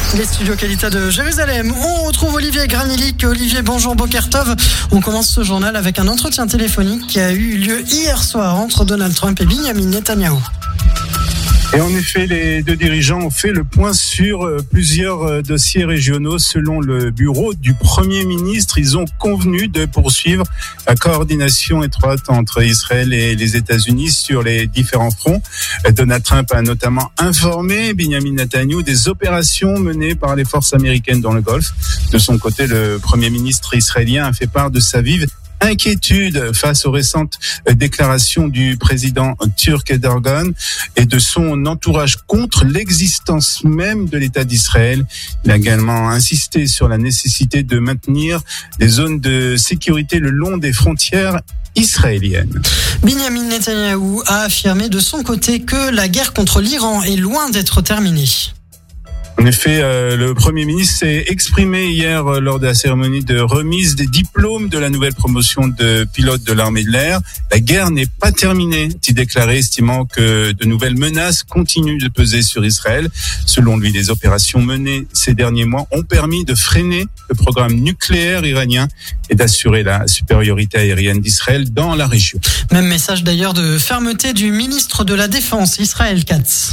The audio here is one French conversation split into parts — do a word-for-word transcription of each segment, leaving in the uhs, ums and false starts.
Les studios Qualité de Jérusalem. On retrouve Olivier Granilic. Olivier, bonjour, Bokertov. On commence ce journal avec un entretien téléphonique qui a eu lieu hier soir entre Donald Trump et Benjamin Netanyahou. Et en effet, les deux dirigeants ont fait le point sur plusieurs dossiers régionaux. Selon le bureau du Premier ministre, ils ont convenu de poursuivre la coordination étroite entre Israël et les États-Unis sur les différents fronts. Donald Trump a notamment informé Benjamin Netanyahou des opérations menées par les forces américaines dans le Golfe. De son côté, le Premier ministre israélien a fait part de sa vive inquiétude face aux récentes déclarations du président turc Erdogan et de son entourage contre l'existence même de l'État d'Israël. Il a également insisté sur la nécessité de maintenir des zones de sécurité le long des frontières israélienne. Benjamin Netanyahou a affirmé de son côté que la guerre contre l'Iran est loin d'être terminée. En effet, euh, le Premier ministre s'est exprimé hier euh, lors de la cérémonie de remise des diplômes de la nouvelle promotion de pilote de l'armée de l'air. La guerre n'est pas terminée, a-t-il déclaré, estimant que de nouvelles menaces continuent de peser sur Israël. Selon lui, les opérations menées ces derniers mois ont permis de freiner le programme nucléaire iranien et d'assurer la supériorité aérienne d'Israël dans la région. Même message d'ailleurs de fermeté du ministre de la Défense, Israël Katz.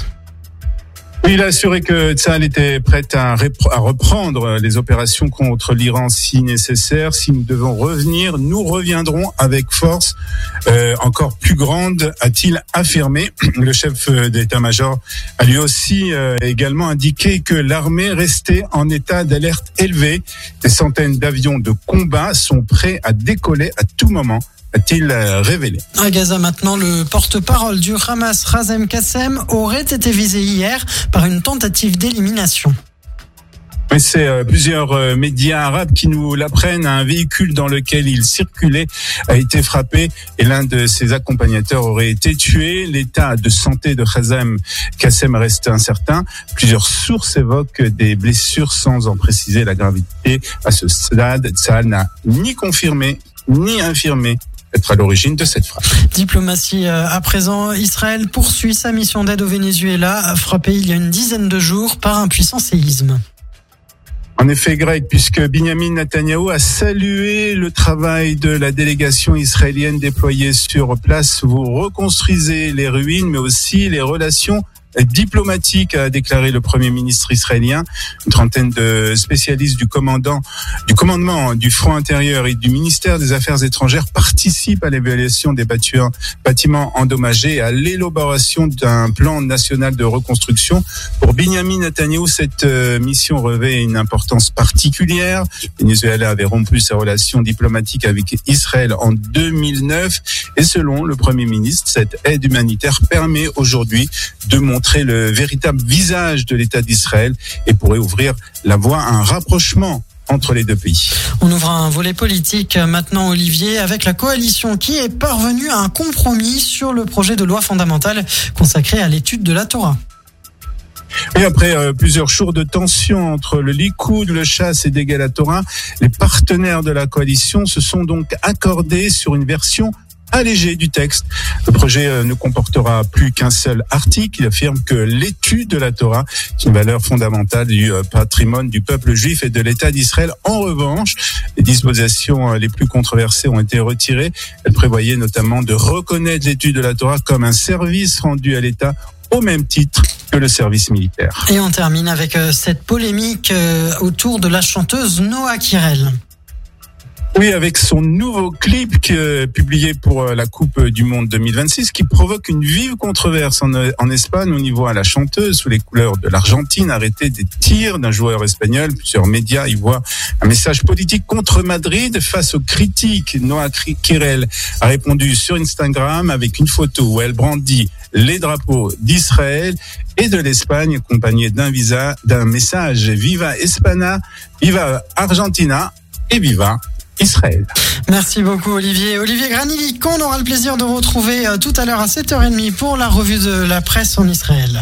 Il a assuré que Tsahal était prête à, rep- à reprendre les opérations contre l'Iran si nécessaire. Si nous devons revenir, nous reviendrons avec force euh, encore plus grande, a-t-il affirmé. Le chef d'état-major a lui aussi euh, également indiqué que l'armée restait en état d'alerte élevée. Des centaines d'avions de combat sont prêts à décoller à tout moment, a-t-il révélé. À Gaza maintenant, le porte-parole du Hamas, Razem Kassem, aurait été visé hier par une tentative d'élimination. Mais c'est euh, plusieurs euh, médias arabes qui nous l'apprennent. Un véhicule dans lequel il circulait a été frappé et l'un de ses accompagnateurs aurait été tué. L'état de santé de Razem Kassem reste incertain. Plusieurs sources évoquent des blessures sans en préciser la gravité. À ce stade, Tsahal n'a ni confirmé ni infirmé être à l'origine de cette frappe. Diplomatie à présent, Israël poursuit sa mission d'aide au Venezuela, frappé il y a une dizaine de jours par un puissant séisme. En effet, Greg, puisque Benjamin Netanyahou a salué le travail de la délégation israélienne déployée sur place. Vous reconstruisez les ruines, mais aussi les relations diplomatique, a déclaré le Premier ministre israélien. Une trentaine de spécialistes du commandant, du commandement du Front intérieur et du ministère des Affaires étrangères participent à l'évaluation des bâtiments endommagés et à l'élaboration d'un plan national de reconstruction. Pour Benjamin Netanyahou, cette mission revêt une importance particulière. Le Venezuela avait rompu ses relations diplomatiques avec Israël en deux mille neuf et selon le Premier ministre, cette aide humanitaire permet aujourd'hui de montrer le véritable visage de l'État d'Israël et pourrait ouvrir la voie à un rapprochement entre les deux pays. On ouvre un volet politique maintenant, Olivier, avec la coalition qui est parvenue à un compromis sur le projet de loi fondamentale consacré à l'étude de la Torah. Et après euh, plusieurs jours de tension entre le Likoud, le Chass et Degel HaTorah, les partenaires de la coalition se sont donc accordés sur une version allégé du texte. Le projet ne comportera plus qu'un seul article. Il affirme que l'étude de la Torah est une valeur fondamentale du patrimoine du peuple juif et de l'État d'Israël. En revanche, les dispositions les plus controversées ont été retirées. Elles prévoyaient notamment de reconnaître l'étude de la Torah comme un service rendu à l'État au même titre que le service militaire. Et on termine avec cette polémique autour de la chanteuse Noa Kirel. Oui, avec son nouveau clip que, publié pour la Coupe du Monde deux mille vingt-six qui provoque une vive controverse en, en Espagne. On y voit la chanteuse sous les couleurs de l'Argentine arrêter des tirs d'un joueur espagnol. Plusieurs médias y voient un message politique contre Madrid face aux critiques. Noa Kirel a répondu sur Instagram avec une photo où elle brandit les drapeaux d'Israël et de l'Espagne accompagnés d'un, visa, d'un message Viva España, Viva Argentina et Viva Israël. Merci beaucoup Olivier. Olivier Granilic, qu'on aura le plaisir de retrouver tout à l'heure à sept heures trente pour la revue de la presse en Israël.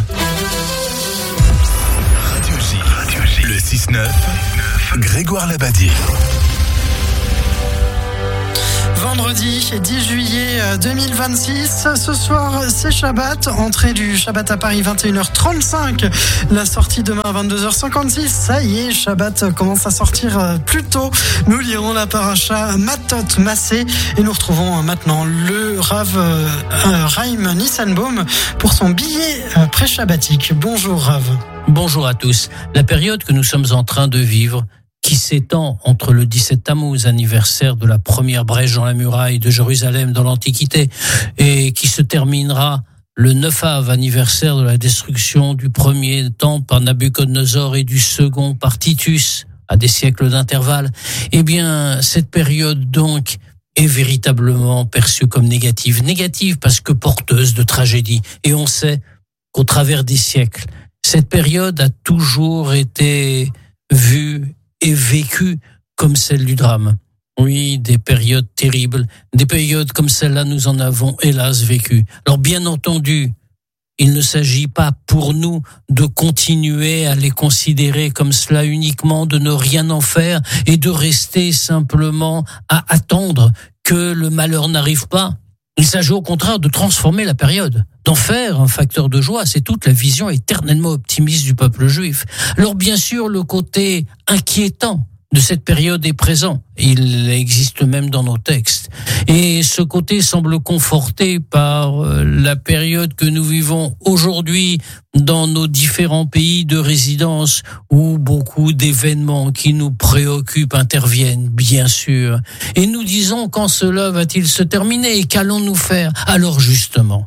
Radio J, Radio J. Le six neuf, Grégoire Labadie. vendredi dix juillet deux mille vingt-six. Ce soir, c'est Shabbat. Entrée du Shabbat à Paris, vingt et une heures trente-cinq. La sortie demain à vingt-deux heures cinquante-six. Ça y est, Shabbat commence à sortir plus tôt. Nous lirons la paracha Matot Massé et nous retrouvons maintenant le Rav euh, Chaim Nissenbaum pour son billet euh, pré-shabbatique. Bonjour Rav. Bonjour à tous. La période que nous sommes en train de vivre, qui s'étend entre le dix-sept Tammuz, anniversaire de la première brèche dans la muraille de Jérusalem dans l'Antiquité, et qui se terminera le neuf Av, anniversaire de la destruction du premier temple par Nabuchodonosor et du second par Titus, à des siècles d'intervalle. Eh bien, cette période donc est véritablement perçue comme négative. Négative parce que porteuse de tragédie. Et on sait qu'au travers des siècles, cette période a toujours été vue et vécue comme celle du drame. Oui, des périodes terribles, des périodes comme celle-là, nous en avons hélas vécu. Alors bien entendu, il ne s'agit pas pour nous de continuer à les considérer comme cela uniquement, de ne rien en faire et de rester simplement à attendre que le malheur n'arrive pas. Il s'agit au contraire de transformer la période, d'en faire un facteur de joie. C'est toute la vision éternellement optimiste du peuple juif. Alors bien sûr, le côté inquiétant de cette période est présent. Il existe même dans nos textes. Et ce côté semble conforté par la période que nous vivons aujourd'hui dans nos différents pays de résidence où beaucoup d'événements qui nous préoccupent interviennent, bien sûr. Et nous disons quand cela va-t-il se terminer et qu'allons-nous faire? Alors justement,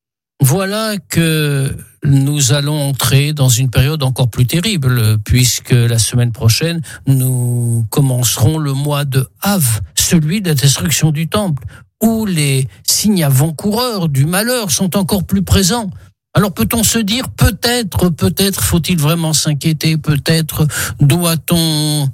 voilà que nous allons entrer dans une période encore plus terrible, puisque la semaine prochaine, nous commencerons le mois de Av, celui de la destruction du temple, où les signes avant-coureurs du malheur sont encore plus présents. Alors peut-on se dire, peut-être, peut-être faut-il vraiment s'inquiéter, peut-être doit-on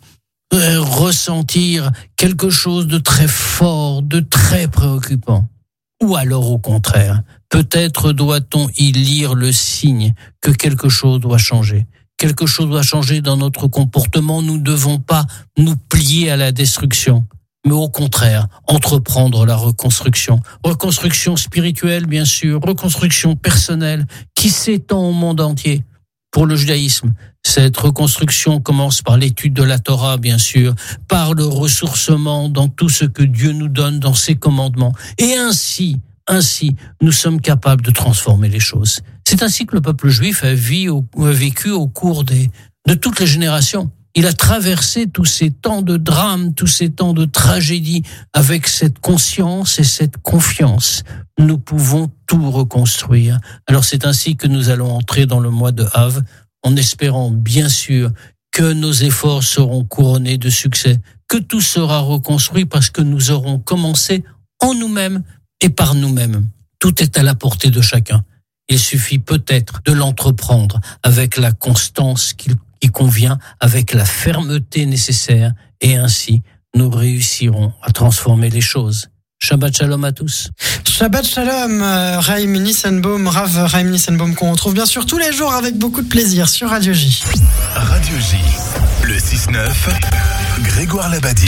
ressentir quelque chose de très fort, de très préoccupant? Ou alors au contraire, peut-être doit-on y lire le signe que quelque chose doit changer. Quelque chose doit changer dans notre comportement. Nous ne devons pas nous plier à la destruction, mais au contraire, entreprendre la reconstruction. Reconstruction spirituelle, bien sûr, reconstruction personnelle qui s'étend au monde entier. Pour le judaïsme, cette reconstruction commence par l'étude de la Torah, bien sûr, par le ressourcement dans tout ce que Dieu nous donne dans ses commandements. Et ainsi, ainsi, nous sommes capables de transformer les choses. C'est ainsi que le peuple juif a, vu, a vécu au cours des, de toutes les générations. Il a traversé tous ces temps de drame, tous ces temps de tragédie avec cette conscience et cette confiance. Nous pouvons tout reconstruire. Alors c'est ainsi que nous allons entrer dans le mois de Av, en espérant bien sûr que nos efforts seront couronnés de succès, que tout sera reconstruit parce que nous aurons commencé en nous-mêmes et par nous-mêmes. Tout est à la portée de chacun. Il suffit peut-être de l'entreprendre avec la constance qu'il qui convient, avec la fermeté nécessaire, et ainsi nous réussirons à transformer les choses. Shabbat Shalom à tous. Shabbat Shalom, euh, Chaim Nissenbaum, Rav Chaim Nissenbaum, qu'on retrouve bien sûr tous les jours avec beaucoup de plaisir sur Radio J. Radio J, le six neuf, Grégoire Labadie.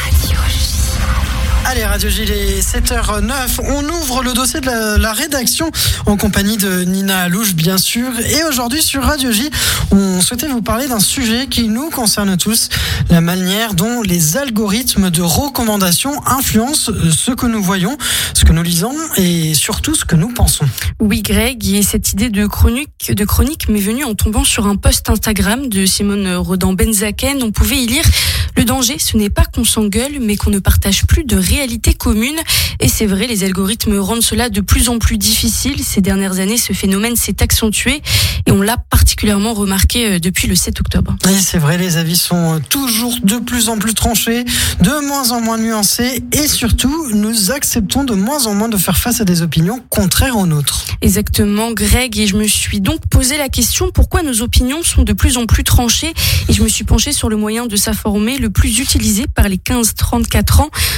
Allez, Radio J, il est sept heures neuf. On ouvre le dossier de la, la rédaction en compagnie de Nina Alouche, bien sûr. Et aujourd'hui, sur Radio J, on souhaitait vous parler d'un sujet qui nous concerne tous, la manière dont les algorithmes de recommandation influencent ce que nous voyons, ce que nous lisons et surtout ce que nous pensons. Oui, Greg, et cette idée de chronique, de chronique m'est venue en tombant sur un post Instagram de Simone Rodan-Benzaken. On pouvait y lire « Le danger, ce n'est pas qu'on s'engueule, mais qu'on ne partage plus de réalité commune ». Et c'est vrai, les algorithmes rendent cela de plus en plus difficile. Ces dernières années, ce phénomène s'est accentué et on l'a particulièrement remarqué depuis le sept octobre. Oui, c'est vrai, les avis sont toujours de plus en plus tranchés, de moins en moins nuancés et surtout, nous acceptons de moins en moins de faire face à des opinions contraires aux nôtres. Exactement, Greg, et je me suis donc posé la question pourquoi nos opinions sont de plus en plus tranchées, et je me suis penchée sur le moyen de s'informer le plus utilisé par les quinze trente-quatre ans. Bah, ce sont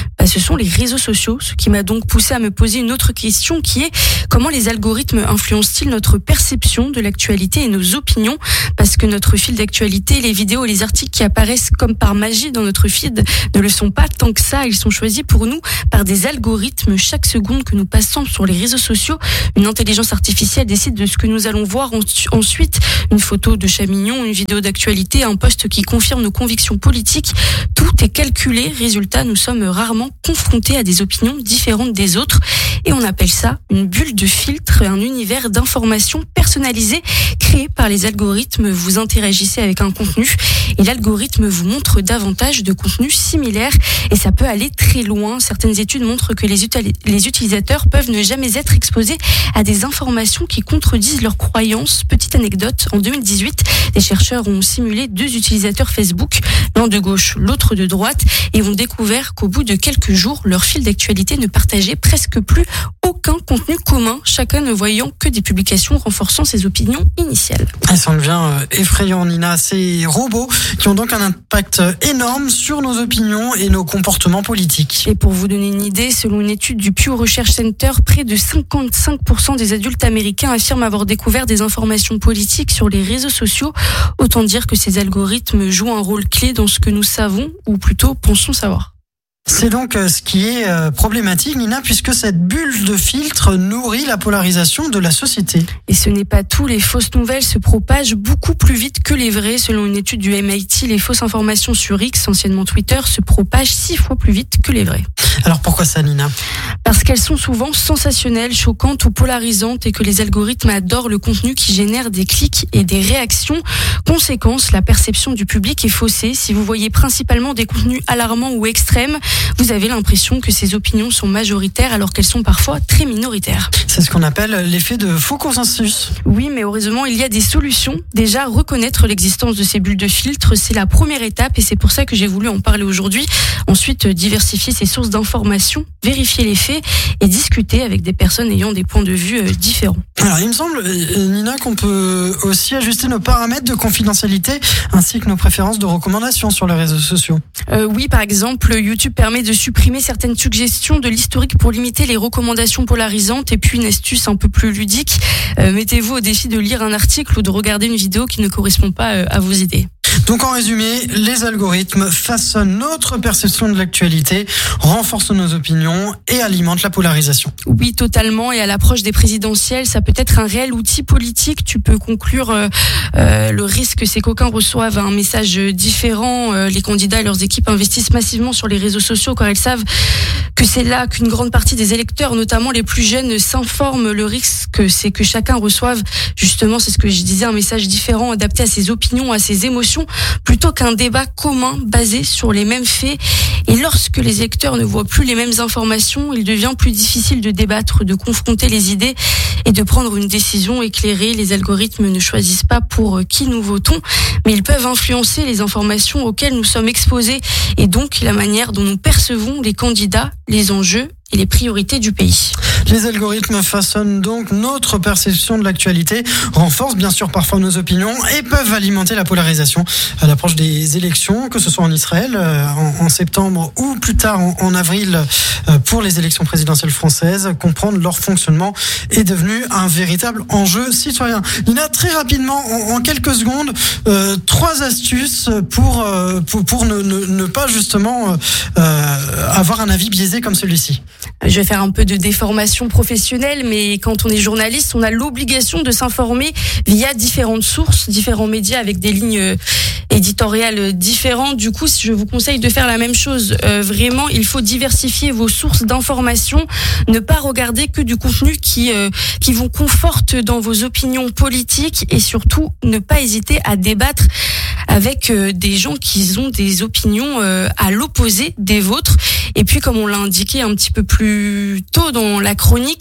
sont les réseaux sociaux, ce qui m'a donc poussé à me poser une autre question qui est comment les algorithmes influencent-ils notre perception de l'actualité et nos opinions, parce que notre fil d'actualité, les vidéos et les articles qui apparaissent comme par magie dans notre feed ne le sont pas tant que ça, ils sont choisis pour nous par des algorithmes. Chaque seconde que nous passons sur les réseaux sociaux, une intelligence artificielle décide de ce que nous allons voir ensuite, une photo de chat mignon, une vidéo d'actualité, un post qui confirme nos convictions politiques, tout est calculé. Résultat, nous sommes rarement confrontés à des opinions différentes des autres et on appelle ça une bulle de filtre, un univers d'informations personnalisées créé par les algorithmes. Vous interagissez avec un contenu et l'algorithme vous montre davantage de contenus similaires et ça peut aller très loin. Certaines études montrent que les, util- les utilisateurs peuvent ne jamais être exposés à des informations qui contredisent leurs croyances. Petite anecdote, en deux mille dix-huit, des chercheurs ont simulé deux utilisateurs Facebook, l'un de gauche, l'autre de droite, et ont découvert qu'au bout de quelques jours, leur fil d'actualité ne partageait presque plus aucun contenu commun, chacun ne voyant que des publications renforçant ses opinions initiales. Et ça en devient effrayant, Nina. Ces robots qui ont donc un impact énorme sur nos opinions et nos comportements politiques. Et pour vous donner une idée, selon une étude du Pew Research Center, près de cinquante-cinq pour cent des adultes américains affirment avoir découvert des informations politiques sur les réseaux sociaux. Autant dire que ces algorithmes jouent un rôle clé dans ce que nous savons, ou plutôt pensons savoir. C'est donc ce qui est problématique, Nina, puisque cette bulle de filtre nourrit la polarisation de la société. Et ce n'est pas tout, les fausses nouvelles se propagent beaucoup plus vite que les vraies. Selon une étude du M I T, les fausses informations sur X, anciennement Twitter, se propagent six fois plus vite que les vraies. Alors pourquoi ça, Nina ? Parce qu'elles sont souvent sensationnelles, choquantes ou polarisantes et que les algorithmes adorent le contenu qui génère des clics et des réactions. Conséquence, la perception du public est faussée. Si vous voyez principalement des contenus alarmants ou extrêmes, vous avez l'impression que ces opinions sont majoritaires alors qu'elles sont parfois très minoritaires. C'est ce qu'on appelle l'effet de faux consensus. Oui, mais heureusement, il y a des solutions. Déjà, reconnaître l'existence de ces bulles de filtre, c'est la première étape et c'est pour ça que j'ai voulu en parler aujourd'hui. Ensuite, diversifier ses sources d'informations, vérifier les faits et discuter avec des personnes ayant des points de vue différents. Alors, il me semble, Nina, qu'on peut aussi ajuster nos paramètres de confidentialité ainsi que nos préférences de recommandation sur les réseaux sociaux. Euh, oui, par exemple, YouTube permet de supprimer certaines suggestions de l'historique pour limiter les recommandations polarisantes. Et puis une astuce un peu plus ludique, euh, mettez-vous au défi de lire un article ou de regarder une vidéo qui ne correspond pas euh, à vos idées. Donc en résumé, les algorithmes façonnent notre perception de l'actualité, renforcent nos opinions et alimentent la polarisation. Oui, totalement. Et à l'approche des présidentielles, ça peut être un réel outil politique. Tu peux conclure euh, euh, le risque que ces coquins reçoivent un message différent. Euh, les candidats et leurs équipes investissent massivement sur les réseaux sociaux car ils savent que c'est là qu'une grande partie des électeurs, notamment les plus jeunes, s'informent. Le risque, c'est que chacun reçoive, justement, c'est ce que je disais, un message différent, adapté à ses opinions, à ses émotions, plutôt qu'un débat commun basé sur les mêmes faits. Et lorsque les électeurs ne voient plus les mêmes informations, il devient plus difficile de débattre, de confronter les idées et de prendre une décision éclairée. Les algorithmes ne choisissent pas pour qui nous votons, mais ils peuvent influencer les informations auxquelles nous sommes exposés et donc la manière dont nous percevons les candidats, les enjeux et les priorités du pays. Les algorithmes façonnent donc notre perception de l'actualité, renforcent bien sûr parfois nos opinions et peuvent alimenter la polarisation à l'approche des élections, que ce soit en Israël en, en septembre ou plus tard en, en avril pour les élections présidentielles françaises. Comprendre leur fonctionnement est devenu un véritable enjeu citoyen. Nina, très rapidement, en, en quelques secondes, euh, trois astuces pour, euh, pour, pour ne, ne, ne pas justement euh, avoir un avis biaisé comme celui-ci. Je vais faire un peu de déformation professionnelle, mais quand on est journaliste, on a l'obligation de s'informer via différentes sources, différents médias avec des lignes éditoriales différentes. Du coup, je vous conseille de faire la même chose. Euh, vraiment, il faut diversifier vos sources d'information, ne pas regarder que du contenu qui euh, qui vous conforte dans vos opinions politiques et surtout ne pas hésiter à débattre avec euh, des gens qui ont des opinions euh, à l'opposé des vôtres. Et puis, comme on l'a indiqué un petit peu plus tôt dans la chronique,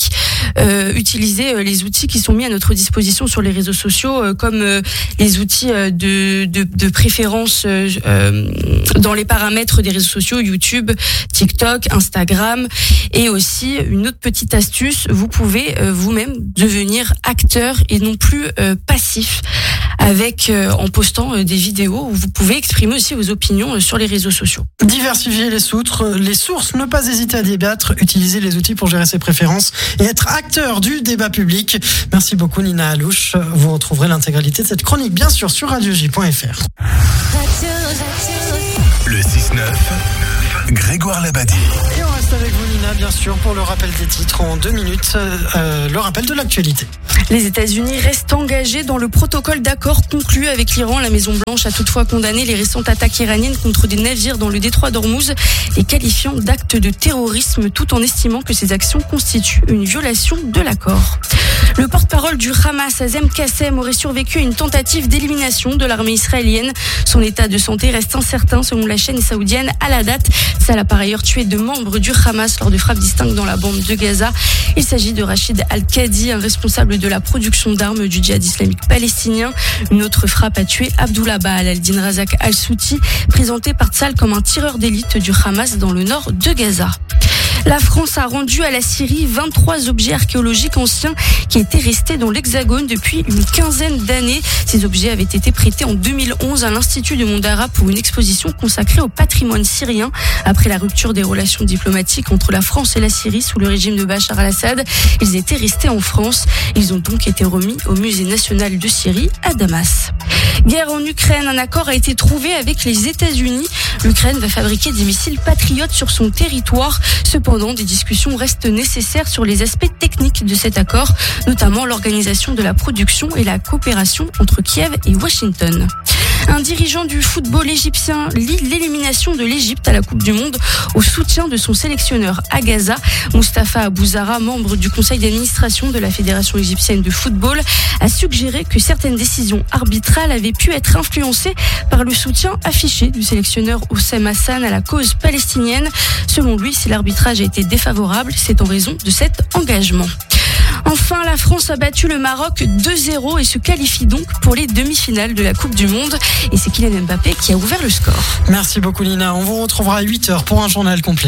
euh, utiliser les outils qui sont mis à notre disposition sur les réseaux sociaux, euh, comme euh, les outils de, de, de préférence euh, dans les paramètres des réseaux sociaux, YouTube, TikTok, Instagram, et aussi une autre petite astuce, vous pouvez euh, vous-même devenir acteur et non plus euh, passif avec euh, en postant euh, des vidéos où vous pouvez exprimer aussi vos opinions euh, sur les réseaux sociaux. Diversifier les sources, les sources, ne pas hésiter à débattre, utiliser les outils pour gérer ses préférences et être acteur du débat public. Merci beaucoup Nina Alouche. Vous retrouverez l'intégralité de cette chronique bien sûr sur radio j point f r. Le six neuf, Grégoire Labadie. Et on reste avec vous Nina bien sûr pour le rappel des titres en deux minutes, euh, le rappel de l'actualité. Les États-Unis restent engagés dans le protocole d'accord conclu avec l'Iran. La Maison-Blanche a toutefois condamné les récentes attaques iraniennes contre des navires dans le détroit d'Ormuz, les qualifiant d'actes de terrorisme tout en estimant que ces actions constituent une violation de l'accord. Le porte-parole du Hamas, Hazem Kassem, aurait survécu à une tentative d'élimination de l'armée israélienne. Son état de santé reste incertain selon la chaîne saoudienne Al-Hadat. Celle a par ailleurs tué deux membres du Hamas lors de frappes distinctes dans la bande de Gaza. Il s'agit de Rachid Al-Qadi, un responsable de la production d'armes du djihad islamique palestinien. Une autre frappe a tué Abdullah Baal al-Din Razak al-Souti, présenté par Tzal comme un tireur d'élite du Hamas dans le nord de Gaza. La France a rendu à la Syrie vingt-trois objets archéologiques anciens qui étaient restés dans l'Hexagone depuis une quinzaine d'années. Ces objets avaient été prêtés en deux mille onze à l'Institut de Mondara pour une exposition consacrée au patrimoine syrien. Après la rupture des relations diplomatiques entre la France et la Syrie sous le régime de Bachar al-Assad, ils étaient restés en France. Ils ont donc été remis au Musée national de Syrie à Damas. Guerre en Ukraine, un accord a été trouvé avec les États-Unis. L'Ukraine va fabriquer des missiles patriotes sur son territoire. Cependant, des discussions restent nécessaires sur les aspects techniques de cet accord, notamment l'organisation de la production et la coopération entre Kiev et Washington. Un dirigeant du football égyptien lie l'élimination de l'Égypte à la Coupe du Monde au soutien de son sélectionneur à Gaza. Mustapha Abouzara, membre du conseil d'administration de la Fédération égyptienne de football, a suggéré que certaines décisions arbitrales avaient pu être influencées par le soutien affiché du sélectionneur Oussem Hassan à la cause palestinienne. Selon lui, si l'arbitrage a été défavorable, c'est en raison de cet engagement. Enfin, la France a battu le Maroc deux zéro et se qualifie donc pour les demi-finales de la Coupe du Monde. Et c'est Kylian Mbappé qui a ouvert le score. Merci beaucoup Nina. On vous retrouvera à huit heures pour un journal complet.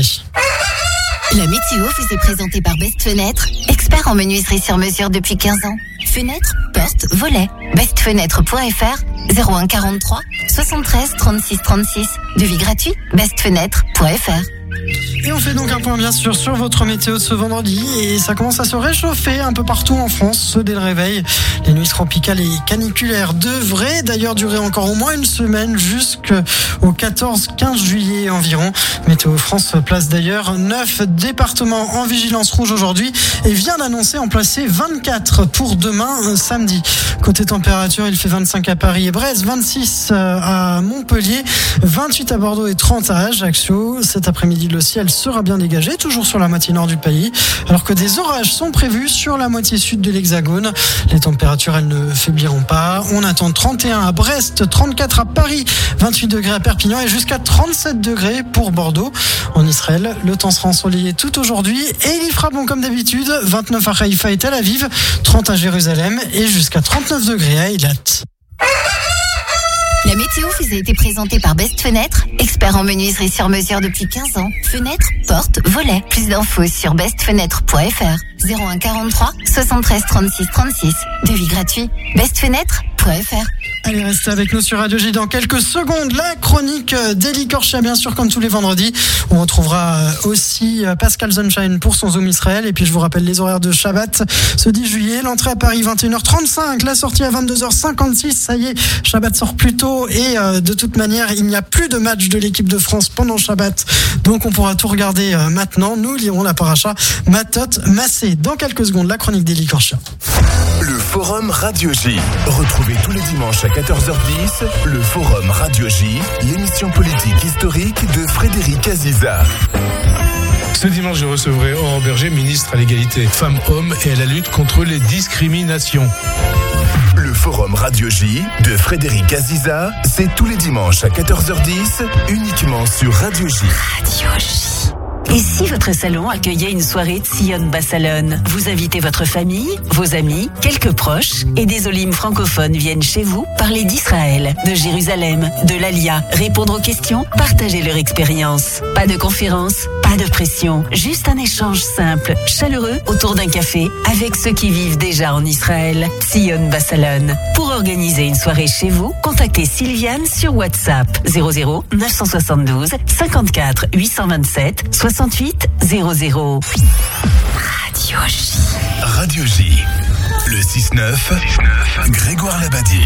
La météo vous est présentée par Best Fenêtre, expert en menuiserie sur mesure depuis quinze ans. Fenêtres, portes, volets. best fenêtre point f r, zéro un quarante-trois soixante-treize trente-six trente-six. Devis gratuit, best fenêtre point f r. Et on fait donc un point bien sûr sur votre météo de ce vendredi et ça commence à se réchauffer un peu partout en France, ce dès le réveil. Les nuits tropicales et caniculaires devraient d'ailleurs durer encore au moins une semaine jusqu'au quatorze quinze juillet environ. Météo France place d'ailleurs neuf départements en vigilance rouge aujourd'hui et vient d'annoncer en placer vingt-quatre pour demain samedi. Côté température, il fait vingt-cinq à Paris et Brest, vingt-six à Montpellier, vingt-huit à Bordeaux et trente à Ajaccio. Cet après-midi, le ciel sera bien dégagé, toujours sur la moitié nord du pays, alors que des orages sont prévus sur la moitié sud de l'Hexagone. Les températures, elles ne faibliront pas. On attend trente et un à Brest, trente-quatre à Paris, vingt-huit degrés à Perpignan et jusqu'à trente-sept degrés pour Bordeaux. En Israël, le temps sera ensoleillé tout aujourd'hui et il fera bon comme d'habitude, vingt-neuf à Haïfa et Tel Aviv, trente à Jérusalem et jusqu'à trente-neuf degrés à Eilat. La météo vous a été présentée par Best Fenêtre, expert en menuiserie sur mesure depuis quinze ans. Fenêtres, portes, volets. Plus d'infos sur best fenêtre point f r, zéro un quarante-trois soixante-treize trente-six trente-six. Devis gratuit, best fenêtre point f r. Allez, restez avec nous sur Radio J dans quelques secondes. La chronique d'Eli Korshia, bien sûr, comme tous les vendredis. On retrouvera aussi Pascal Sunshine pour son Zoom Israël. Et puis, je vous rappelle les horaires de Shabbat. Ce dix juillet, l'entrée à Paris, vingt et une heures trente-cinq. La sortie à vingt-deux heures cinquante-six. Ça y est, Shabbat sort plus tôt. Et euh, de toute manière, il n'y a plus de match de l'équipe de France pendant Shabbat. Donc, on pourra tout regarder euh, maintenant. Nous lirons la paracha Matot Massé. Dans quelques secondes, la chronique d'Eli Korshia. Le Forum Radio J. Retrouvez tous les dimanches à quatorze heures dix le Forum Radio J, l'émission politique historique de Frédéric Aziza. Ce dimanche, je recevrai Aurore Berger, ministre à l'égalité femmes-hommes et à la lutte contre les discriminations. Le Forum Radio J de Frédéric Aziza, c'est tous les dimanches à quatorze heures dix, uniquement sur Radio J. Radio J. Et si votre salon accueillait une soirée Tzion Bassalon? Vous invitez votre famille, vos amis, quelques proches, et des olimes francophones viennent chez vous parler d'Israël, de Jérusalem, de l'Alia, répondre aux questions, partager leur expérience. Pas de conférence, pas de pression, juste un échange simple, chaleureux autour d'un café avec ceux qui vivent déjà en Israël. Tzion Bassalon. Pour organiser une soirée chez vous, contactez Sylviane sur WhatsApp zéro zéro neuf cent soixante-douze cinquante-quatre huit cent vingt-sept soixante-huit zéro zéro. Radio J. Radio J. Le six neuf, Grégoire Labadie.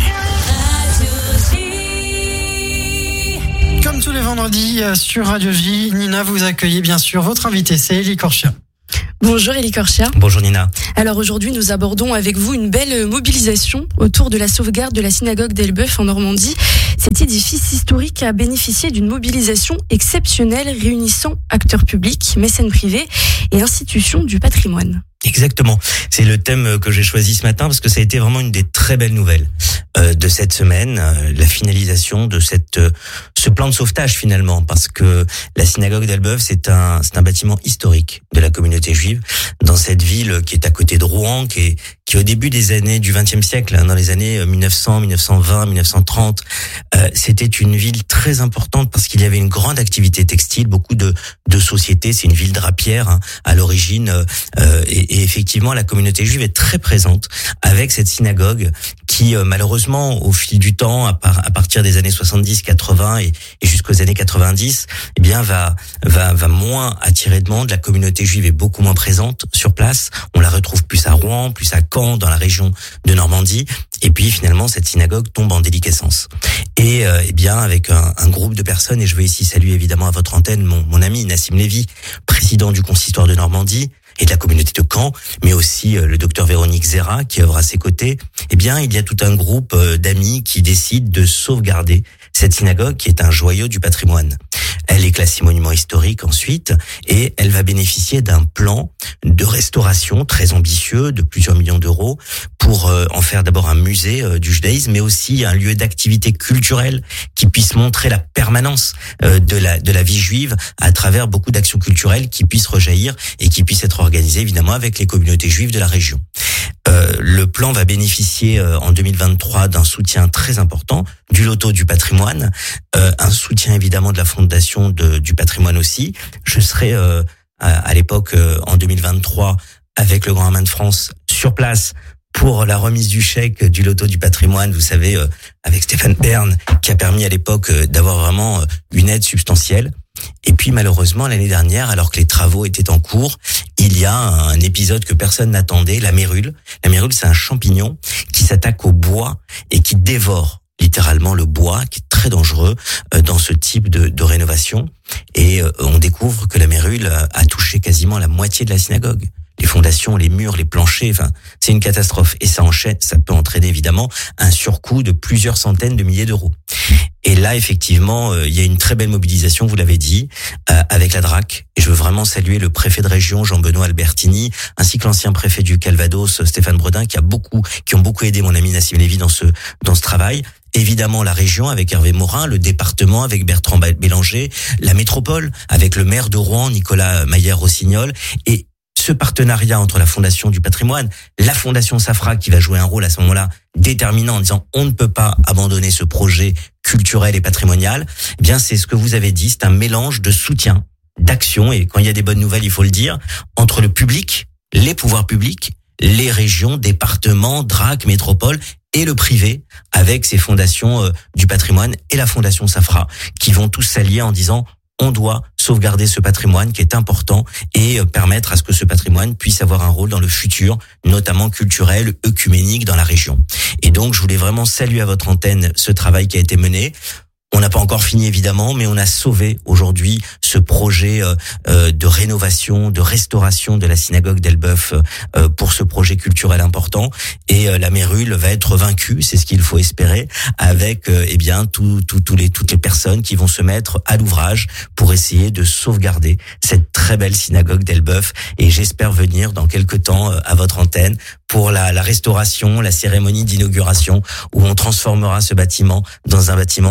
Comme tous les vendredis sur Radio J, Nina, vous accueillez bien sûr votre invité, c'est Élie Korchia. Bonjour Élie Korchia. Bonjour Nina. Alors aujourd'hui, nous abordons avec vous une belle mobilisation autour de la sauvegarde de la synagogue d'Elbeuf en Normandie. Cet édifice historique a bénéficié d'une mobilisation exceptionnelle réunissant acteurs publics, mécènes privés et institutions du patrimoine. Exactement. C'est le thème que j'ai choisi ce matin parce que ça a été vraiment une des très belles nouvelles euh, de cette semaine, euh, la finalisation de cette euh, ce plan de sauvetage finalement, parce que la synagogue d'Elbeuf, c'est un c'est un bâtiment historique de la communauté juive dans cette ville qui est à côté de Rouen, qui est qui au début des années du vingtième siècle, hein, dans les années mille neuf cents, mille neuf cent vingt, mille neuf cent trente, euh, c'était une ville très importante parce qu'il y avait une grande activité textile, beaucoup de de sociétés. C'est une ville drapière hein, à l'origine, euh, et, et effectivement la communauté juive est très présente avec cette synagogue qui euh, malheureusement au fil du temps, à, par, à partir des années soixante-dix, quatre-vingts et, et jusqu'aux années quatre-vingt-dix, eh bien va va va moins attirer de monde. La communauté juive est beaucoup moins présente sur place. On la retrouve plus à Rouen, plus à Caen, dans la région de Normandie. Et puis finalement, cette synagogue tombe en déliquescence. Et euh, eh bien, avec un, un groupe de personnes, et je veux ici saluer évidemment à votre antenne mon, mon ami Nassim Lévy, président du consistoire de Normandie et de la communauté de Caen, mais aussi euh, le docteur Véronique Zera qui œuvre à ses côtés. Eh bien, il y a tout un groupe euh, d'amis qui décident de sauvegarder cette synagogue qui est un joyau du patrimoine. Elle est classée monument historique ensuite et elle va bénéficier d'un plan de restauration très ambitieux de plusieurs millions d'euros pour euh, en faire d'abord un musée euh, du judaïsme, mais aussi un lieu d'activité culturelle qui puisse montrer la permanence euh, de la de la vie juive à travers beaucoup d'actions culturelles qui puissent rejaillir et qui puissent être organisées évidemment avec les communautés juives de la région. Euh, le plan va bénéficier euh, en deux mille vingt-trois d'un soutien très important du loto du patrimoine, euh, un soutien évidemment de la fondation de, du patrimoine aussi. Je serai euh, à, à l'époque euh, en deux mille vingt-trois avec le Grand Rabbin de France sur place pour la remise du chèque du loto du patrimoine, vous savez, euh, avec Stéphane Bern, qui a permis à l'époque euh, d'avoir vraiment euh, une aide substantielle. Et puis malheureusement l'année dernière, alors que les travaux étaient en cours, il y a un épisode que personne n'attendait, la mérule. La mérule, c'est un champignon qui s'attaque au bois et qui dévore littéralement le bois, qui est très dangereux dans ce type de, de rénovation. Et on découvre que la mérule a touché quasiment la moitié de la synagogue. Les fondations, les murs, les planchers, enfin, c'est une catastrophe. Et ça enchaîne, ça peut entraîner évidemment un surcoût de plusieurs centaines de milliers d'euros. Et là, effectivement, euh, il y a une très belle mobilisation, vous l'avez dit, euh, avec la D R A C. Et je veux vraiment saluer le préfet de région, Jean-Benoît Albertini, ainsi que l'ancien préfet du Calvados, Stéphane Bredin, qui a beaucoup, qui ont beaucoup aidé mon ami Nassim Lévy dans ce, dans ce travail. Évidemment, la région avec Hervé Morin, le département avec Bertrand Bélanger, la métropole avec le maire de Rouen, Nicolas Maillère-Rossignol, et ce partenariat entre la Fondation du patrimoine, la Fondation Safra qui va jouer un rôle à ce moment-là déterminant en disant on ne peut pas abandonner ce projet culturel et patrimonial, eh bien c'est ce que vous avez dit, c'est un mélange de soutien, d'action, et quand il y a des bonnes nouvelles, il faut le dire, entre le public, les pouvoirs publics, les régions, départements, D R A C, métropole et le privé avec ces fondations euh, du patrimoine et la Fondation Safra qui vont tous s'allier en disant on doit sauvegarder ce patrimoine qui est important et permettre à ce que ce patrimoine puisse avoir un rôle dans le futur, notamment culturel, œcuménique dans la région. Et donc, je voulais vraiment saluer à votre antenne ce travail qui a été mené. On n'a pas encore fini évidemment, mais on a sauvé aujourd'hui ce projet euh, de rénovation, de restauration de la synagogue d'Elbeuf euh, pour ce projet culturel important. Et euh, la Mérule va être vaincue, c'est ce qu'il faut espérer, avec euh, eh bien tout, tout, tous les, toutes les personnes qui vont se mettre à l'ouvrage pour essayer de sauvegarder cette très belle synagogue d'Elbeuf. Et j'espère venir dans quelques temps euh, à votre antenne pour la, la restauration, la cérémonie d'inauguration où on transformera ce bâtiment dans un bâtiment qui servira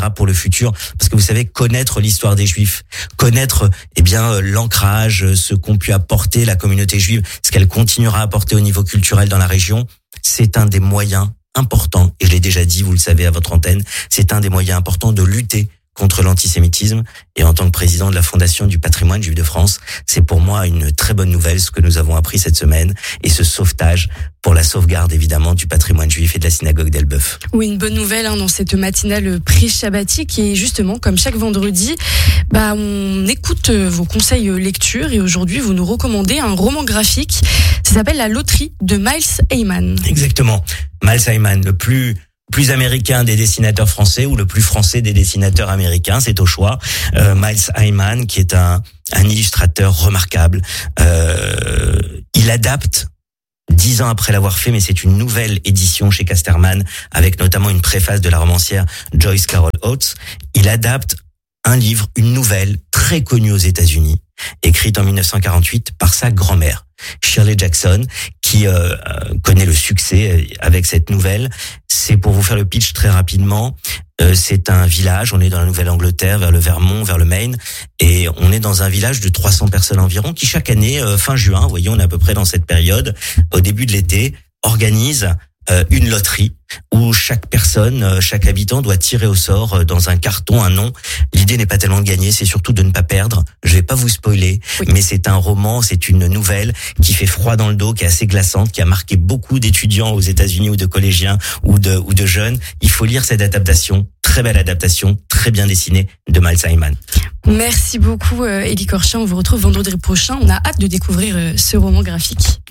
dira pour le futur, parce que vous savez, connaître l'histoire des Juifs, connaître eh bien l'ancrage, ce qu'ont pu apporter la communauté juive, ce qu'elle continuera à apporter au niveau culturel dans la région, c'est un des moyens importants, et je l'ai déjà dit, vous le savez à votre antenne, c'est un des moyens importants de lutter contre l'antisémitisme. Et en tant que président de la Fondation du patrimoine juif de France, c'est pour moi une très bonne nouvelle ce que nous avons appris cette semaine, et ce sauvetage pour la sauvegarde évidemment du patrimoine juif et de la synagogue d'Elbeuf. Oui, une bonne nouvelle hein, dans cette matinale pré-shabbatique, et justement comme chaque vendredi, bah on écoute vos conseils lecture, et aujourd'hui vous nous recommandez un roman graphique. Ça s'appelle La Loterie de Miles Hyman. Exactement, Miles Hyman, le plus plus américain des dessinateurs français ou le plus français des dessinateurs américains, c'est au choix. Euh, Miles Hyman, qui est un, un illustrateur remarquable, euh, il adapte dix ans après l'avoir fait, mais c'est une nouvelle édition chez Casterman, avec notamment une préface de la romancière Joyce Carol Oates. Il adapte un livre, une nouvelle très connue aux États-Unis, écrite en dix-neuf cent quarante-huit par sa grand-mère, Shirley Jackson, qui euh, connaît le succès avec cette nouvelle. C'est, pour vous faire le pitch très rapidement, euh, c'est un village, on est dans la Nouvelle-Angleterre, vers le Vermont, vers le Maine, et on est dans un village de trois cents personnes environ, qui chaque année, euh, fin juin, vous voyez, on est à peu près dans cette période, au début de l'été, organise euh, une loterie où chaque personne, euh, chaque habitant doit tirer au sort euh, dans un carton un nom. L'idée n'est pas tellement de gagner, c'est surtout de ne pas perdre. Je vais pas vous spoiler, oui. Mais c'est un roman, c'est une nouvelle qui fait froid dans le dos, qui est assez glaçante, qui a marqué beaucoup d'étudiants aux États-Unis ou de collégiens ou de ou de jeunes. Il faut lire cette adaptation, très belle adaptation, très bien dessinée de Miles Hyman. Merci beaucoup Élie Corchin, on vous retrouve vendredi prochain. On a hâte de découvrir ce roman graphique.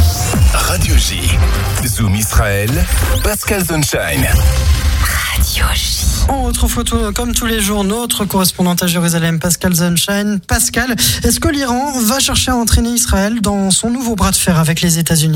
Radio J, Zoom Israël, Pascal Sunshine. Radio J. On retrouve photo, comme tous les jours, notre correspondante à Jérusalem, Pascal Sunshine. Pascal, est-ce que l'Iran va chercher à entraîner Israël dans son nouveau bras de fer avec les États-Unis ?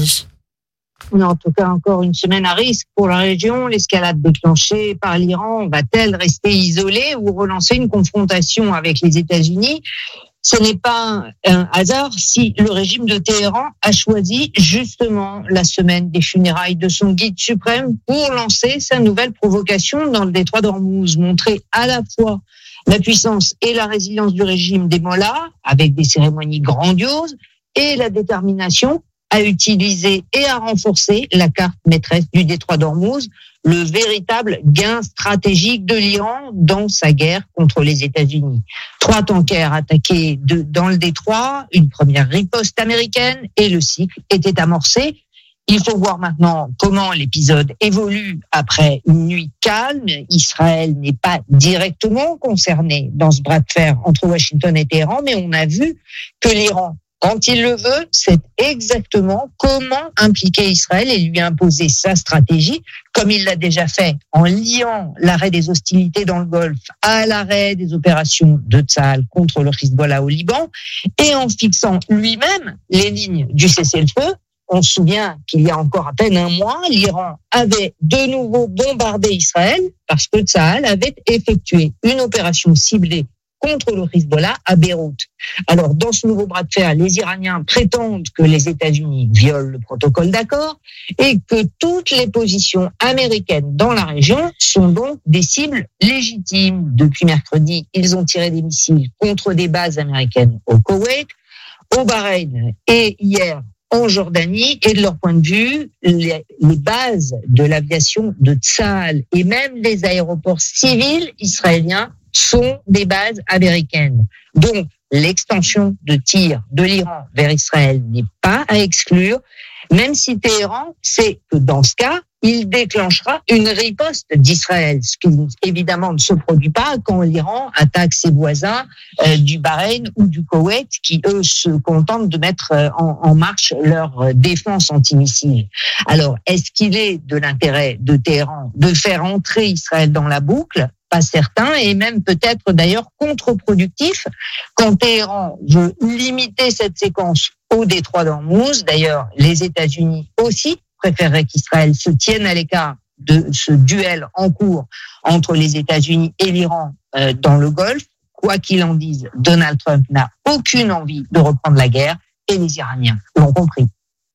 En tout cas, encore une semaine à risque pour la région. L'escalade déclenchée par l'Iran va-t-elle rester isolée ou relancer une confrontation avec les États-Unis ? Ce n'est pas un hasard si le régime de Téhéran a choisi justement la semaine des funérailles de son guide suprême pour lancer sa nouvelle provocation dans le détroit d'Ormuz, montrer à la fois la puissance et la résilience du régime des Mollahs, avec des cérémonies grandioses, et la détermination à utiliser et à renforcer la carte maîtresse du détroit d'Ormuz, le véritable gain stratégique de l'Iran dans sa guerre contre les États-Unis. Trois tankers attaqués de, dans le détroit, une première riposte américaine, et le cycle était amorcé. Il faut voir maintenant comment l'épisode évolue après une nuit calme. Israël n'est pas directement concerné dans ce bras de fer entre Washington et Téhéran, mais on a vu que l'Iran, quand il le veut, c'est exactement comment impliquer Israël et lui imposer sa stratégie, comme il l'a déjà fait en liant l'arrêt des hostilités dans le Golfe à l'arrêt des opérations de Tsahal contre le Hezbollah au Liban, et en fixant lui-même les lignes du cessez-le-feu. On se souvient qu'il y a encore à peine un mois, l'Iran avait de nouveau bombardé Israël parce que Tsahal avait effectué une opération ciblée contre le Hezbollah à Beyrouth. Alors, dans ce nouveau bras de fer, les Iraniens prétendent que les États-Unis violent le protocole d'accord et que toutes les positions américaines dans la région sont donc des cibles légitimes. Depuis mercredi, ils ont tiré des missiles contre des bases américaines au Koweït, au Bahreïn et hier en Jordanie, et de leur point de vue, les, les bases de l'aviation de Tsahal et même les aéroports civils israéliens sont des bases américaines. Donc, l'extension de tir de l'Iran vers Israël n'est pas à exclure, même si Téhéran sait que dans ce cas, il déclenchera une riposte d'Israël, ce qui évidemment ne se produit pas quand l'Iran attaque ses voisins euh, du Bahreïn ou du Koweït, qui eux se contentent de mettre euh, en, en marche leur euh, défense antimissile. Alors, est-ce qu'il est de l'intérêt de Téhéran de faire entrer Israël dans la boucle ? Pas certain, et même peut-être d'ailleurs contre-productif quand Téhéran veut limiter cette séquence au détroit d'Ormuz. D'ailleurs, les États-Unis aussi préféreraient qu'Israël se tienne à l'écart de ce duel en cours entre les États-Unis et l'Iran euh, dans le Golfe. Quoi qu'il en dise, Donald Trump n'a aucune envie de reprendre la guerre, et les Iraniens l'ont compris.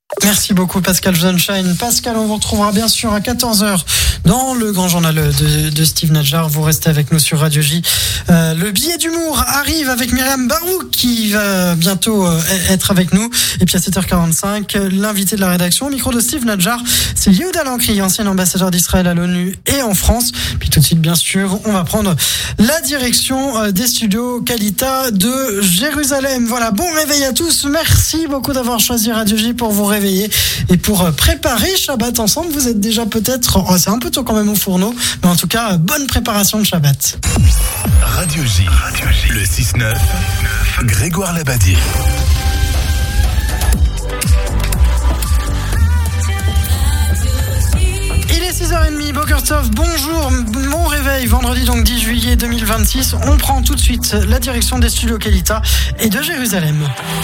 Merci beaucoup Pascal Sunshine. Pascal, on vous retrouvera bien sûr à quatorze heures dans le grand journal de, de Steve Nadjar. Vous restez avec nous sur Radio J. Euh, le billet d'humour arrive avec Myriam Barouk qui va bientôt euh, être avec nous. Et puis à sept heures quarante-cinq, l'invité de la rédaction au micro de Steve Nadjar, c'est Yehuda Lankri, ancien ambassadeur d'Israël à l'ONU et en France. Puis tout de suite, bien sûr, on va prendre la direction des studios Kalita de Jérusalem. Voilà, bon réveil à tous. Merci beaucoup d'avoir choisi Radio J pour vous réveiller et pour préparer Shabbat ensemble. Vous êtes déjà peut-être, oh, c'est un peu tôt quand même au fourneau, mais en tout cas, bonne préparation de Shabbat. Radio J, Radio J. Le six neuf, Grégoire Labadie. Il est six heures trente, Boker Tov, bonjour, mon réveil, vendredi donc dix juillet deux mille vingt-six. On prend tout de suite la direction des studios Kalita et de Jérusalem.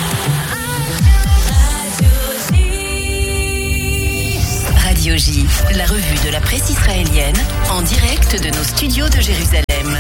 Radio J, la revue de la presse israélienne, en direct de nos studios de Jérusalem.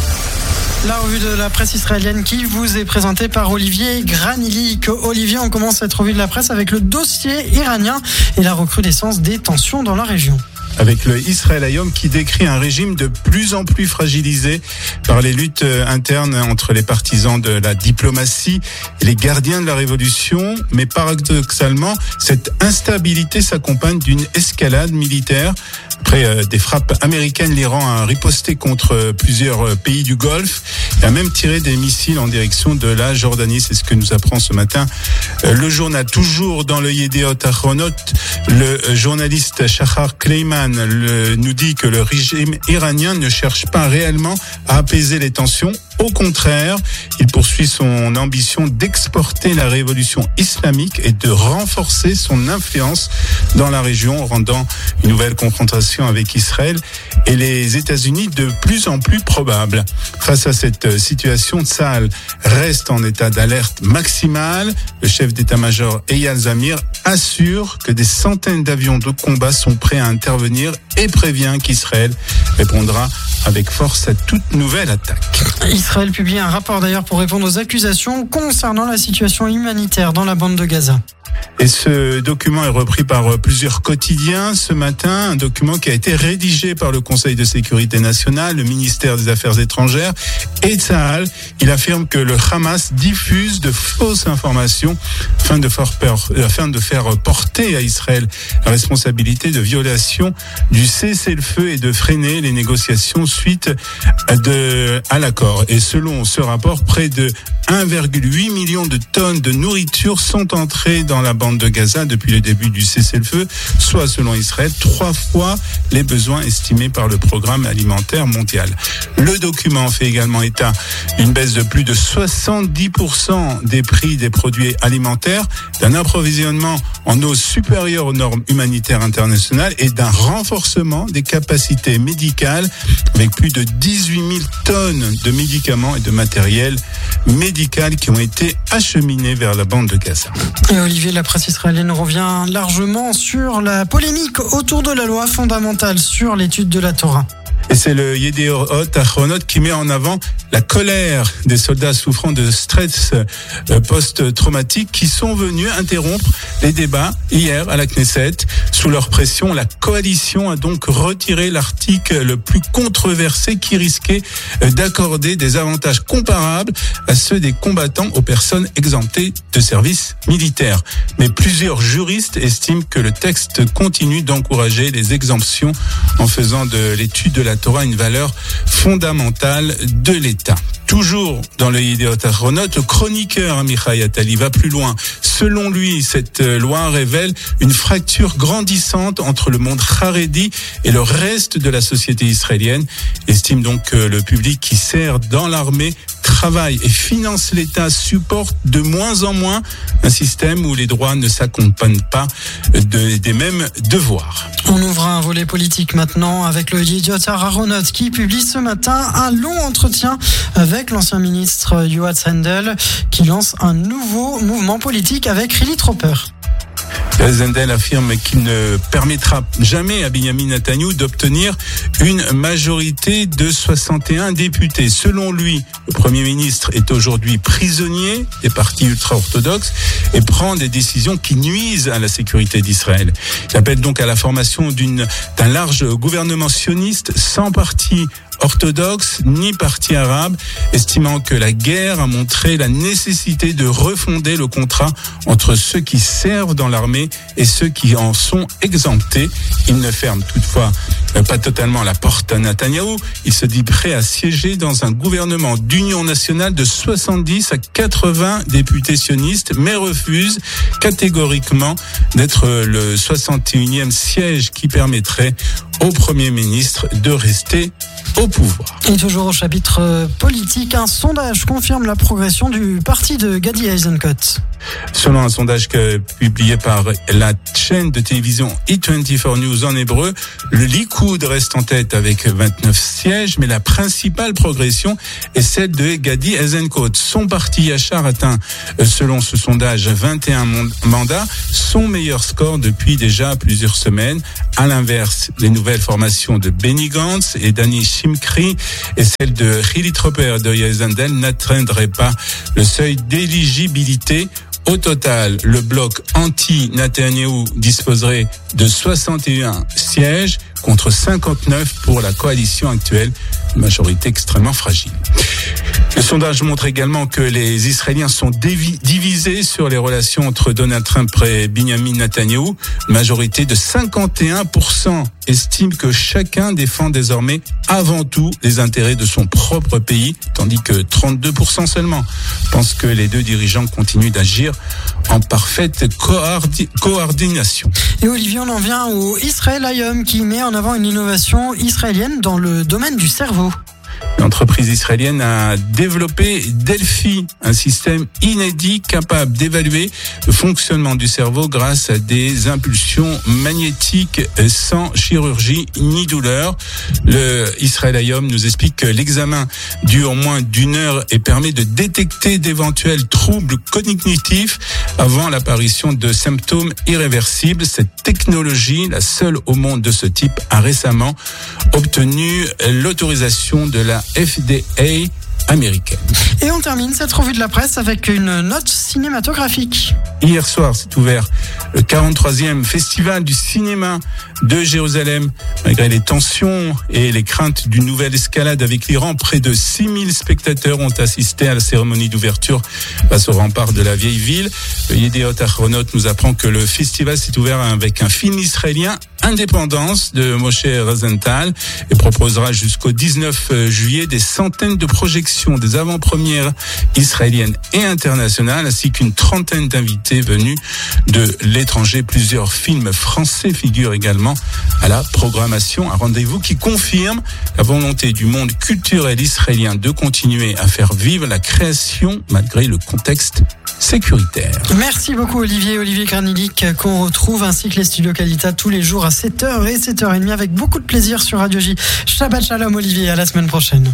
La revue de la presse israélienne qui vous est présentée par Olivier Granillic. Olivier, on commence cette revue de la presse avec le dossier iranien et la recrudescence des tensions dans la région. Avec le Israël Hayom qui décrit un régime de plus en plus fragilisé par les luttes internes entre les partisans de la diplomatie et les gardiens de la révolution. Mais paradoxalement, cette instabilité s'accompagne d'une escalade militaire. Après des frappes américaines, l'Iran a riposté contre plusieurs pays du Golfe et a même tiré des missiles en direction de la Jordanie. C'est ce que nous apprend ce matin le journal. Toujours dans le Yedéot Ahronot, le journaliste Shahar Kleiman le, nous dit que le régime iranien ne cherche pas réellement à apaiser les tensions. Au contraire, il poursuit son ambition d'exporter la révolution islamique et de renforcer son influence dans la région, rendant une nouvelle confrontation avec Israël et les États-Unis de plus en plus probable. Face à cette situation, Tsahal reste en état d'alerte maximale. Le chef d'état-major Eyal Zamir assure que des centaines d'avions de combat sont prêts à intervenir et prévient qu'Israël répondra avec force à toute nouvelle attaque. Israël publie un rapport d'ailleurs pour répondre aux accusations concernant la situation humanitaire dans la bande de Gaza. Et ce document est repris par plusieurs quotidiens ce matin, un document qui a été rédigé par le Conseil de sécurité nationale, le ministère des Affaires étrangères et Tsahal. Il affirme que le Hamas diffuse de fausses informations afin de faire, peur, afin de faire porter à Israël la responsabilité de violation du cessez-le-feu et de freiner les négociations suite de, à l'accord. Et selon ce rapport, près de un virgule huit million de tonnes de nourriture sont entrées dans la bande de Gaza depuis le début du cessez-le-feu, soit selon Israël, trois fois les besoins estimés par le programme alimentaire mondial. Le document fait également état d'une baisse de plus de soixante-dix pour cent des prix des produits alimentaires, d'un approvisionnement en eau supérieure aux normes humanitaires internationales et d'un renforcement des capacités médicales avec plus de dix-huit mille tonnes de médicaments et de matériel médical qui ont été acheminés vers la bande de Gaza. Et Olivier, la presse israélienne revient largement sur la polémique autour de la loi fondamentale sur l'étude de la Torah. Et c'est le Yedéot Ahronot qui met en avant la colère des soldats souffrant de stress post-traumatique qui sont venus interrompre les débats hier à la Knesset. Sous leur pression, la coalition a donc retiré l'article le plus controversé qui risquait d'accorder des avantages comparables à ceux des combattants aux personnes exemptées de service militaire. Mais plusieurs juristes estiment que le texte continue d'encourager les exemptions en faisant de l'étude de la Torah une valeur fondamentale de l'État. Toujours dans le Yedéot Ahronot, le chroniqueur Amichai Attali va plus loin. Selon lui, cette loi révèle une fracture grandissante entre le monde haredi et le reste de la société israélienne. Il estime donc que le public qui sert dans l'armée, travaille et finance l'État supporte de moins en moins un système où les droits ne s'accompagnent pas de, des mêmes devoirs. On ouvre un volet politique maintenant avec le Yedéot Ahronot qui publie ce matin un long entretien avec l'ancien ministre Yoav Hendel qui lance un nouveau mouvement politique avec Rilly Tropper. Zendel affirme qu'il ne permettra jamais à Benyamin Netanyahou d'obtenir une majorité de soixante et un députés. Selon lui, le Premier ministre est aujourd'hui prisonnier des partis ultra-orthodoxes et prend des décisions qui nuisent à la sécurité d'Israël. Il appelle donc à la formation d'une, d'un large gouvernement sioniste sans parti orthodoxe ni parti arabe, estimant que la guerre a montré la nécessité de refonder le contrat entre ceux qui servent dans l'armée et ceux qui en sont exemptés. Il ne ferme toutefois pas totalement la porte à Netanyahou. Il se dit prêt à siéger dans un gouvernement d'union nationale de soixante-dix à quatre-vingts députés sionistes, mais refuse catégoriquement d'être le soixante et unième siège qui permettrait au Premier ministre de rester au pouvoir. Et toujours au chapitre politique, un sondage confirme la progression du parti de Gadi Eisenkot. Selon un sondage que, publié par la chaîne de télévision E vingt-quatre News en hébreu, le Likoud reste en tête avec vingt-neuf sièges, mais la principale progression est celle de Gadi Eisenkot. Son parti Yachar atteint, selon ce sondage, vingt et un mandats, son meilleur score depuis déjà plusieurs semaines. À l'inverse, les nouvelles formations de Benny Gantz et Danny Shimkri et celle de Hili Tropper de Zendel n'atteindraient pas le seuil d'éligibilité. Au total, le bloc anti-Netanyahou disposerait de soixante et un sièges contre cinquante-neuf pour la coalition actuelle, une majorité extrêmement fragile. Le sondage montre également que les Israéliens sont dévi- divisés sur les relations entre Donald Trump et Benyamin Netanyahou. Une majorité de cinquante et un pour cent estime que chacun défend désormais avant tout les intérêts de son propre pays, tandis que trente-deux pour cent seulement pensent que les deux dirigeants continuent d'agir en parfaite coordi- coordination. Et Olivier, on en vient au Israel I O M qui met en avant une innovation israélienne dans le domaine du cerveau. L'entreprise israélienne a développé Delphi, un système inédit capable d'évaluer le fonctionnement du cerveau grâce à des impulsions magnétiques sans chirurgie ni douleur. Le Israel I O M nous explique que l'examen dure moins d'une heure et permet de détecter d'éventuels troubles cognitifs avant l'apparition de symptômes irréversibles. Cette technologie, la seule au monde de ce type, a récemment obtenu l'autorisation de la F D A américaine. Et on termine cette revue de la presse avec une note cinématographique. Hier soir s'est ouvert le quarante-troisième Festival du cinéma de Jérusalem. Malgré les tensions et les craintes d'une nouvelle escalade avec l'Iran, près de six mille spectateurs ont assisté à la cérémonie d'ouverture face au rempart de la vieille ville. Le Yedioth Ahronot nous apprend que le festival s'est ouvert avec un film israélien, Indépendance, de Moshe Rosenthal, et proposera jusqu'au dix-neuf juillet des centaines de projections des avant-premières israéliennes et internationales, ainsi qu'une trentaine d'invités venus de l'étranger. Plusieurs films français figurent également à la programmation. Un rendez-vous qui confirme la volonté du monde culturel israélien de continuer à faire vivre la création malgré le contexte sécuritaire. Merci beaucoup Olivier, Olivier Granilic, qu'on retrouve ainsi que les studios Qualita tous les jours à sept heures et sept heures trente avec beaucoup de plaisir sur Radio J. Shabbat Shalom Olivier, à la semaine prochaine.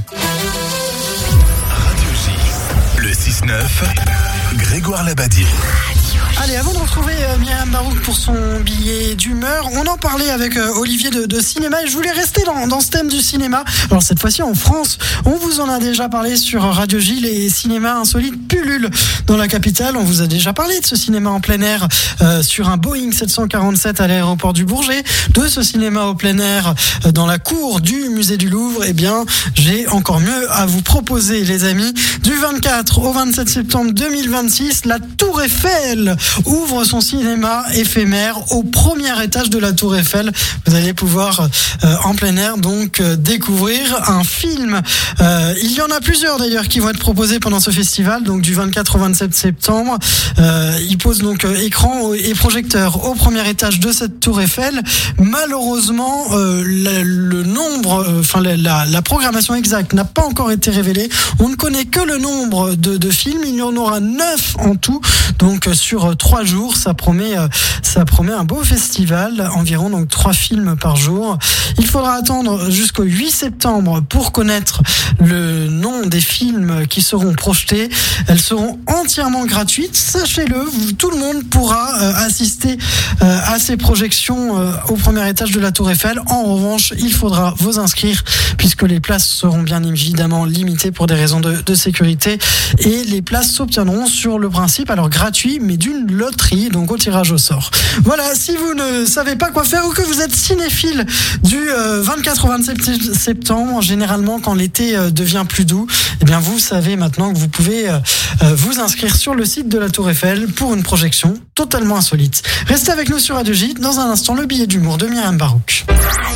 Radio J, le six neuf, Grégoire Labadie. Allez, avant de retrouver euh, Myriam Barouk pour son billet d'humeur, on en parlait avec euh, Olivier de, de cinéma et je voulais rester dans, dans ce thème du cinéma. Alors cette fois-ci en France, on vous en a déjà parlé sur Radio J, les cinémas insolites pullulent dans la capitale. On vous a déjà parlé de ce cinéma en plein air euh, sur un Boeing sept cent quarante-sept à l'aéroport du Bourget, de ce cinéma au plein air euh, dans la cour du musée du Louvre. Eh bien, j'ai encore mieux à vous proposer les amis. Du vingt-quatre au vingt-sept septembre deux mille vingt-six, la Tour Eiffel ouvre son cinéma éphémère au premier étage de la Tour Eiffel. Vous allez pouvoir euh, en plein air donc euh, découvrir un film. Euh, il y en a plusieurs d'ailleurs qui vont être proposés pendant ce festival, donc du vingt-quatre au vingt-sept septembre. Euh, il pose donc euh, écran et projecteur au premier étage de cette Tour Eiffel. Malheureusement, euh, le, le nombre, enfin euh, la, la programmation exacte n'a pas encore été révélée. On ne connaît que le nombre de, de films. Il y en aura neuf en tout, donc euh, sur sur trois jours. Ça promet, ça promet un beau festival, environ donc trois films par jour. Il faudra attendre jusqu'au huit septembre pour connaître le nom des films qui seront projetés. Elles seront entièrement gratuites, sachez-le. Tout le monde pourra euh, assister euh, à ces projections euh, au premier étage de la Tour Eiffel. En revanche, il faudra vous inscrire puisque les places seront bien évidemment limitées pour des raisons de, de sécurité et les places s'obtiendront sur le principe, alors gratuit, mais d'une loterie, donc au tirage au sort. Voilà, si vous ne savez pas quoi faire ou que vous êtes cinéphile du euh, vingt-quatre au vingt-sept septembre, généralement quand l'été euh, devient plus doux, eh bien vous savez maintenant que vous pouvez euh, euh, vous inscrire sur le site de la Tour Eiffel pour une projection totalement insolite. Restez avec nous sur Radio J. Dans un instant, le billet d'humour de Myriam Barouk.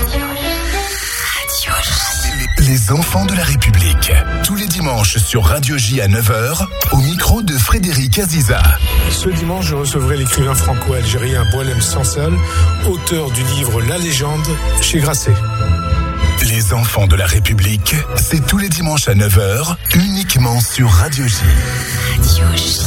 Les enfants de la République. Tous les dimanches sur Radio J à neuf heures, au micro de Frédéric Aziza. Ce dimanche, je recevrai l'écrivain franco-algérien Boualem Sansal, auteur du livre La Légende, chez Grasset. Les enfants de la République, c'est tous les dimanches à neuf heures, uniquement sur Radio J. Radio J.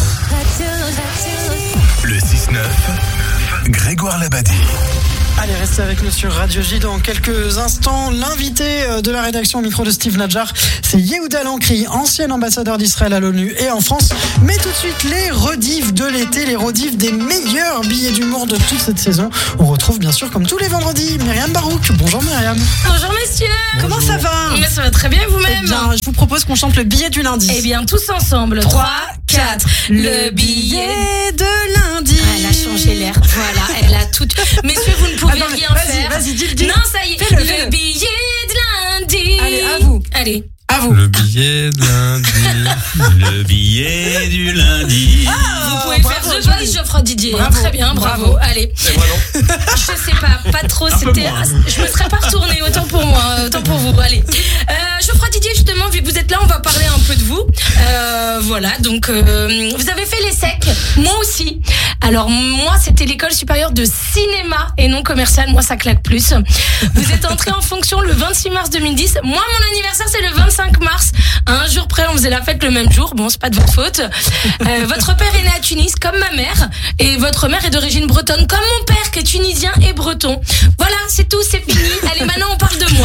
Le six neuf, Grégoire Labadie. Allez, restez avec nous sur Radio J dans quelques instants. L'invité de la rédaction au micro de Steve Nadjar, c'est Yehuda Lankri, ancien ambassadeur d'Israël à l'ONU et en France. Mais tout de suite, les rediffs de l'été, les rediffs des meilleurs billets d'humour de toute cette saison. On retrouve bien sûr, comme tous les vendredis, Myriam Barouk. Bonjour Myriam. Bonjour messieurs. Bonjour. Comment ça va? Mais ça va très bien vous-même. Eh bien, je vous propose qu'on chante le billet du lundi. Eh bien, tous ensemble. trois, quatre. Le billet de lundi. Elle a changé l'air. Voilà, elle a tout. Messieurs, vous ne pouvez ah non, rien vas-y, faire. Vas-y, dis, dis. Non, ça y est. Fais-le, le fais-le. billet de lundi. Allez, à vous. Allez. À vous. Le billet de lundi. Le billet du lundi. Ah, vous pouvez bravo, faire The joli. Voice, Geoffroy Didier. Bravo, Très bien, bravo. bravo. Allez. Et moi non. Je sais pas, pas trop. C'était. Je me serais pas retournée, autant pour moi, autant pour vous. Allez. Euh, Geoffroy Didier, justement, vu que vous êtes là, on va parler un peu de vous. Euh, voilà, donc euh, vous avez fait l'ESSEC, moi aussi. Alors moi, c'était l'école supérieure de cinéma et non commercial. Moi, ça claque plus. Vous êtes entré en fonction le vingt-six mars deux mille dix. Moi, mon anniversaire, c'est le vingt-cinq mars. Un jour près, on faisait la fête le même jour. Bon, c'est pas de votre faute. Euh, votre père est né à Tunis, comme ma mère, et votre mère est d'origine bretonne, comme mon père, qui est tunisien et breton. Voilà, c'est tout, c'est fini. Allez, maintenant, on parle de moi.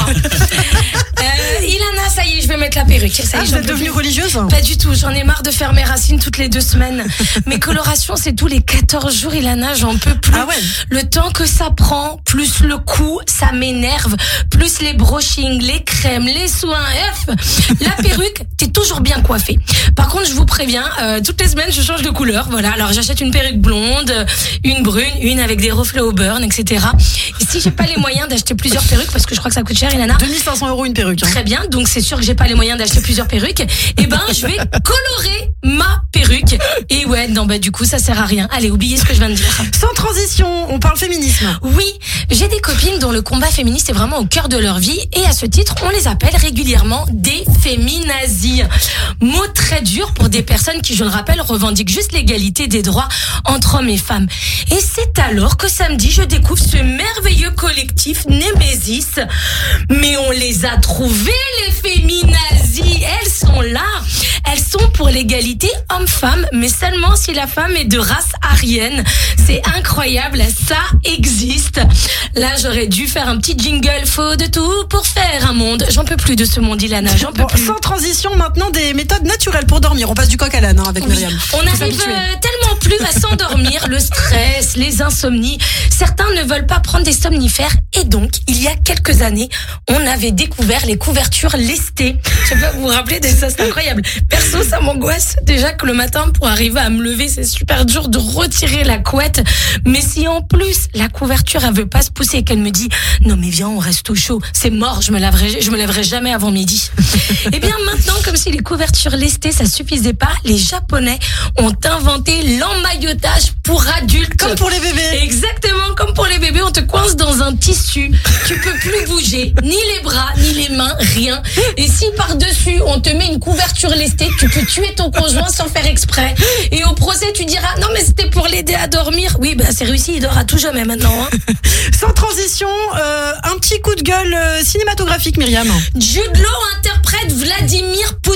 Euh, Ilana, ça y est, je vais mettre la perruque. Ça y est, Ah, vous êtes devenue religieuse? Pas du tout, j'en ai marre de faire mes racines toutes les deux semaines. Mes colorations, c'est tous les quatorze jours, Ilana, j'en peux plus. Ah ouais. Le temps que ça prend, plus le coût, ça m'énerve. Plus les brushings, les crèmes, les soins, F. La perruque, t'es toujours bien coiffée. Par contre, je vous préviens, euh, toutes les semaines, je change de couleur. Voilà, alors j'achète une perruque blonde, une brune, une avec des reflets au burn, et cetera. Et si j'ai pas les moyens d'acheter plusieurs perruques, parce que je crois que ça coûte cher, Ilana. deux mille cinq cents euros une perruque. Hein. Très bien, donc c'est sûr que j'ai pas les moyens d'acheter plusieurs perruques. Et ben, je vais colorer ma perruque. Et ouais, non, bah du coup, ça sert à rien. Allez, oubliez ce que je viens de dire. Sans transition, on parle féminisme. Oui, j'ai des copines dont le combat féministe est vraiment au cœur de leur vie et à ce titre, on les appelle régulièrement des féminazis. Mot très dur pour des personnes qui, je le rappelle, revendiquent juste l'égalité des droits entre hommes et femmes. Et c'est alors que samedi, je découvre ce merveilleux collectif Némésis. Mais on les a trouvés, les féminazis. Elles sont là. Elles sont pour l'égalité homme-femme, mais seulement si la femme est de race aryenne. C'est incroyable, ça existe. Là, j'aurais dû faire un petit jingle. Faut de tout pour faire un monde. J'en peux plus de ce monde, Ilana. J'en peux Bon, plus. sans transition, maintenant des méthodes naturelles pour dormir. On passe du coq à l'âne hein, avec Oui. Myriam. On Faut n'arrive s'habituer. euh, tellement plus à s'endormir, le stress, les insomnies. Certains ne veulent pas prendre des somnifères et donc, il y a quelques années, on avait découvert les couvertures lestées. Je sais pas, vous vous rappelez de ça, c'est incroyable. Perso, ça m'angoisse. Déjà que le matin, pour arriver à me lever, c'est super dur de retirer la couette. Mais si en plus, la couverture, elle veut pas se pousser et qu'elle me dit, non mais viens, on reste au chaud, c'est mort, je me laverai, je me lèverai jamais avant midi. Eh bien, maintenant, comme si les couvertures lestées, ça suffisait pas, les Japonais ont inventé l'emmaillotage pour adultes. Comme pour les bébés. Exactement, comme pour les bébés, on te coince dans un tissu. Tu peux plus bouger, ni les bras, ni les mains, rien. Et si par-dessus, on te met une couverture lestée, tu peux tuer ton conjoint sans faire exprès. Et au procès, tu diras, non mais c'était pour l'aider à dormir. Oui, bah c'est réussi, il dort à tout jamais maintenant. Hein. Sans transition, euh, un petit coup de gueule euh, cinématographique, Myriam. Jude Law interprète Vladimir Poutine.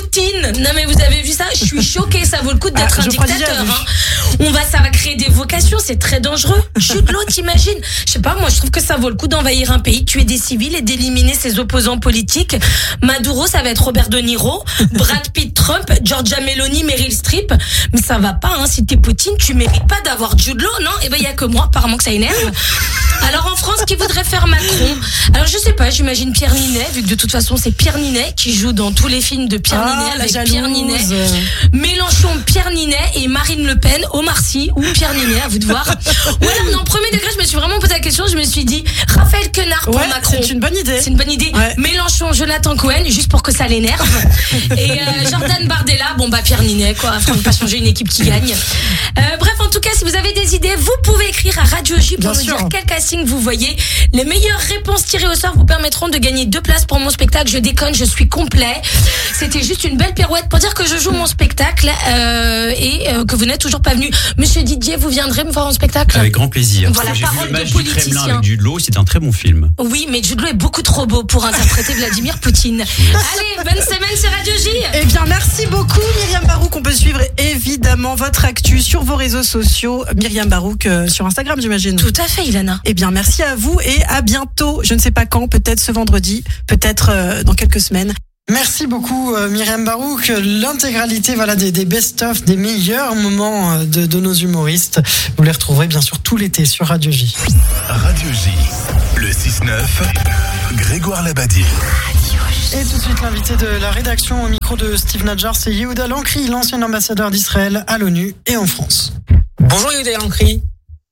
Non mais vous avez vu ça? Je suis choquée, ça vaut le coup d'être ah, un dictateur. Hein. On va, ça va créer des vocations, c'est très dangereux. Jude Law, t'imagines? Je sais pas, moi je trouve que ça vaut le coup d'envahir un pays, tuer des civils et d'éliminer ses opposants politiques. Maduro, ça va être Robert De Niro, Brad Pitt, Trump, Giorgia Meloni, Meryl Streep. Mais ça va pas, hein. Si t'es Poutine, tu mérites pas d'avoir Jude Law, non? Et ben il y a que moi, apparemment que ça énerve. Alors en France, qui voudrait faire Macron? Alors je sais pas, j'imagine Pierre Ninet, vu que de toute façon c'est Pierre Ninet qui joue dans tous les films de Pierre ah, Ninet avec Pierre Ninet. Mélenchon, Pierre Ninet et Marine Le Pen, Omar Sy ou Pierre Ninet, à vous de voir. Voilà, non, premier degré, je me suis vraiment posé la question, je me suis dit Raphaël Quenard pour ouais, Macron. C'est une bonne idée. C'est une bonne idée. Ouais. Mélenchon, Jonathan Cohen, juste pour que ça l'énerve. Et euh, Jordan Bardella, bon bah Pierre Ninet, quoi. Il faut pas changer une équipe qui gagne. Euh, bref, en tout cas, si vous avez des idées, vous pouvez écrire à Radio J pour Bien nous sûr. dire quel casting vous voyez. Les meilleures réponses tirées au sort vous permettront de gagner deux places pour mon spectacle. Je déconne, je suis complet. C'était juste une belle pirouette pour dire que je joue mon spectacle euh, et euh, que vous n'êtes toujours pas venu. Monsieur Didier, vous viendrez me voir en spectacle? Avec grand plaisir. Voilà, j'ai parole vu le match de politicien. du Kremlin avec Jude Law, c'est un très bon film. Oui, mais Jude Law est beaucoup trop beau pour interpréter Vladimir Poutine. Allez, bonne semaine sur Radio J. Eh bien, merci beaucoup Myriam Barouk. On peut suivre évidemment votre actu sur vos réseaux sociaux. Myriam Barouk euh, sur Instagram, j'imagine. Tout à fait, Ilana. Eh bien, merci à vous et à bientôt. Je ne sais pas quand, peut-être ce vendredi, peut-être euh, dans quelques semaines. Merci beaucoup euh, Myriam Barouk. L'intégralité voilà des, des best-of, des meilleurs moments euh, de, de nos humoristes. Vous les retrouverez bien sûr tout l'été sur Radio J. Radio J, le six neuf, Grégoire Labadie. Et tout de suite l'invité de la rédaction au micro de Steve Nadjar, c'est Yehuda Lankri, l'ancien ambassadeur d'Israël à l'ONU et en France. Bonjour Yehuda Lankri.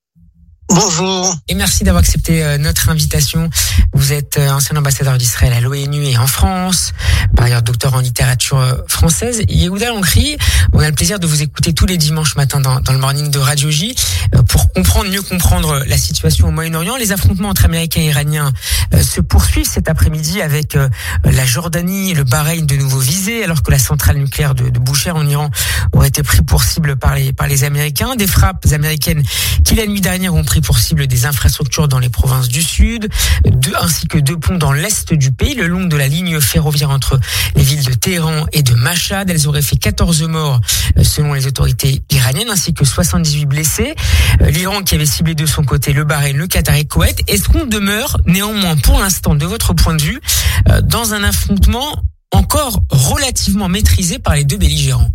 Bonjour. Et merci d'avoir accepté euh, notre invitation. Vous êtes euh, ancien ambassadeur d'Israël à l'ONU et en France, par ailleurs docteur en littérature euh, française. Yehuda Lankri, on a le plaisir de vous écouter tous les dimanches matins dans, dans le morning de Radio J euh, pour comprendre, mieux comprendre la situation au Moyen-Orient. Les affrontements entre Américains et Iraniens euh, se poursuivent cet après-midi avec euh, la Jordanie et le Bahreïn de nouveau visés, alors que la centrale nucléaire de, de Bushehr en Iran aurait été pris pour cible par les, par les Américains. Des frappes américaines qui la nuit dernière ont pris pour cible des infrastructures dans les provinces du Sud, deux, ainsi que deux ponts dans l'Est du pays, le long de la ligne ferroviaire entre les villes de Téhéran et de Machhad. Elles auraient fait quatorze morts selon les autorités iraniennes, ainsi que soixante-dix-huit blessés. L'Iran qui avait ciblé de son côté le Bahreïn, le Qatar et Koweït. Est-ce qu'on demeure néanmoins pour l'instant, de votre point de vue, dans un affrontement encore relativement maîtrisé par les deux belligérants?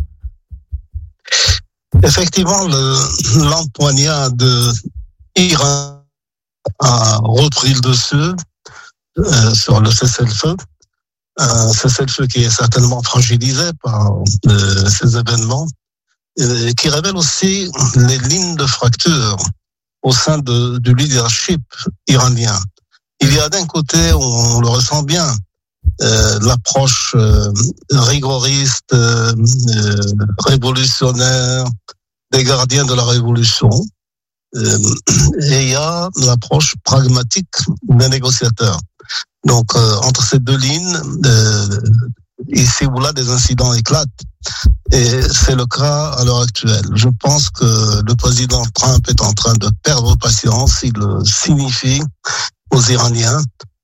Effectivement, le, l'empoignade Iran a repris le dessus euh, sur le cessez-le-feu. Un cessez-le-feu qui est certainement fragilisé par euh, ces événements, euh, qui révèle aussi les lignes de fracture au sein de, du leadership iranien. Il y a d'un côté, on le ressent bien, euh, l'approche euh, rigoriste, euh, euh, révolutionnaire des gardiens de la révolution. Euh, et il y a l'approche pragmatique des négociateurs. Donc, euh, entre ces deux lignes, euh, ici ou là, des incidents éclatent. Et c'est le cas à l'heure actuelle. Je pense que le président Trump est en train de perdre patience. Il le signifie aux Iraniens.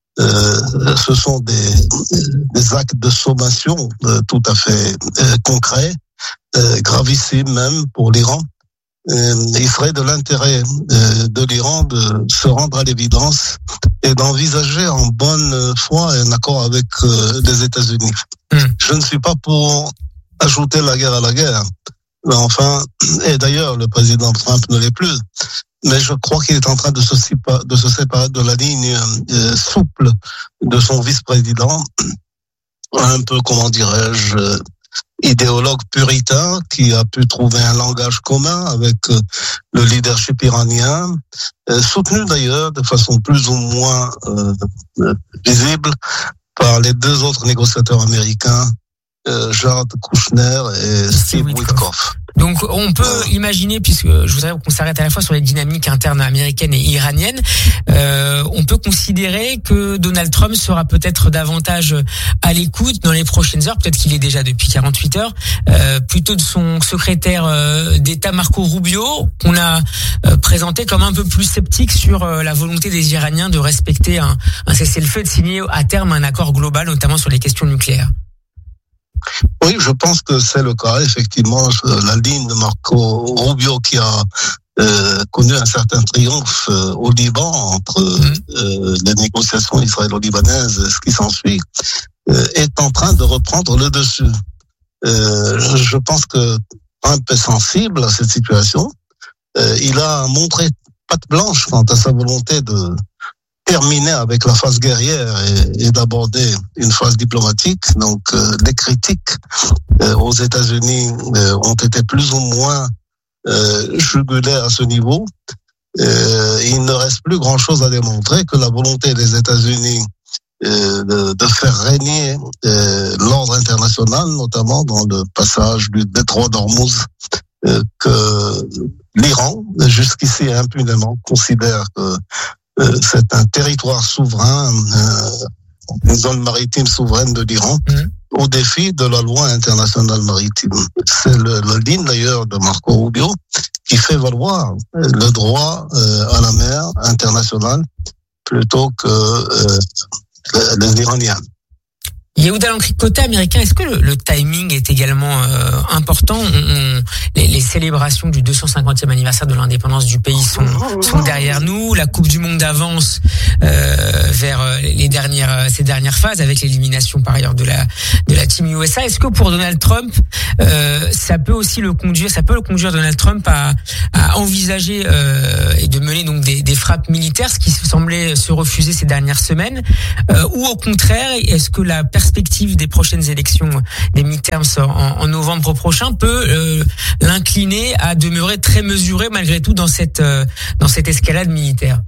Euh, ce sont des, des actes de sommation euh, tout à fait euh, concrets, euh, gravissimes même pour l'Iran. Euh, il serait de l'intérêt euh, de l'Iran de se rendre à l'évidence et d'envisager en bonne foi un accord avec euh, les États-Unis. Mmh. Je ne suis pas pour ajouter la guerre à la guerre, mais enfin, et d'ailleurs le président Trump ne l'est plus, mais je crois qu'il est en train de se séparer de, se séparer de la ligne euh, souple de son vice-président, un peu, comment dirais-je, euh, idéologue puritain qui a pu trouver un langage commun avec euh, le leadership iranien, euh, soutenu d'ailleurs de façon plus ou moins euh, euh, visible par les deux autres négociateurs américains, euh, Jared Kushner et Steve Witkoff. Donc on peut imaginer, puisque je voudrais qu'on s'arrête à la fois sur les dynamiques internes américaines et iraniennes, euh, on peut considérer que Donald Trump sera peut-être davantage à l'écoute dans les prochaines heures, peut-être qu'il est déjà depuis quarante-huit heures, euh, plutôt de son secrétaire euh, d'État Marco Rubio, qu'on a euh, présenté comme un peu plus sceptique sur euh, la volonté des Iraniens de respecter un, un cessez-le-feu et de signer à terme un accord global, notamment sur les questions nucléaires. Oui, je je pense que c'est le cas. Effectivement, la ligne de Marco Rubio qui a euh, connu un certain triomphe euh, au Liban entre euh, les négociations israélo-libanaises et ce qui s'ensuit, euh, est en train de reprendre le dessus. Euh, je pense que Trump est sensible à cette situation. Euh, il a montré patte blanche quant à sa volonté de terminer avec la phase guerrière et, et d'aborder une phase diplomatique. Donc, euh, les critiques euh, aux États-Unis euh, ont été plus ou moins euh, jugulaires à ce niveau. Euh, il ne reste plus grand-chose à démontrer que la volonté des États-Unis euh, de, de faire régner euh, l'ordre international, notamment dans le passage du détroit d'Ormuz, euh, que l'Iran, jusqu'ici impunément, considère que euh, c'est un territoire souverain, euh, une zone maritime souveraine de l'Iran, mmh. au défi de la loi internationale maritime. C'est le, le ligne d'ailleurs de Marco Rubio qui fait valoir le droit euh, à la mer international plutôt que euh, les, les Iraniens. Yehuda Lankri, côté américain, est-ce que le, le timing est également euh, important? on, on, les, les célébrations du deux cent cinquantième anniversaire de l'indépendance du pays sont, sont derrière nous. La Coupe du Monde avance euh, vers les dernières, ces dernières phases avec l'élimination par ailleurs de la de la Team U S A. Est-ce que pour Donald Trump, euh, ça peut aussi le conduire, ça peut le conduire Donald Trump à, à envisager euh, et de mener donc des, des frappes militaires, ce qui semblait se refuser ces dernières semaines, euh, ou au contraire, est-ce que la perspective des prochaines élections, des midterms en, en novembre prochain, peut euh, l'incliner à demeurer très mesuré malgré tout dans cette euh, dans cette escalade militaire?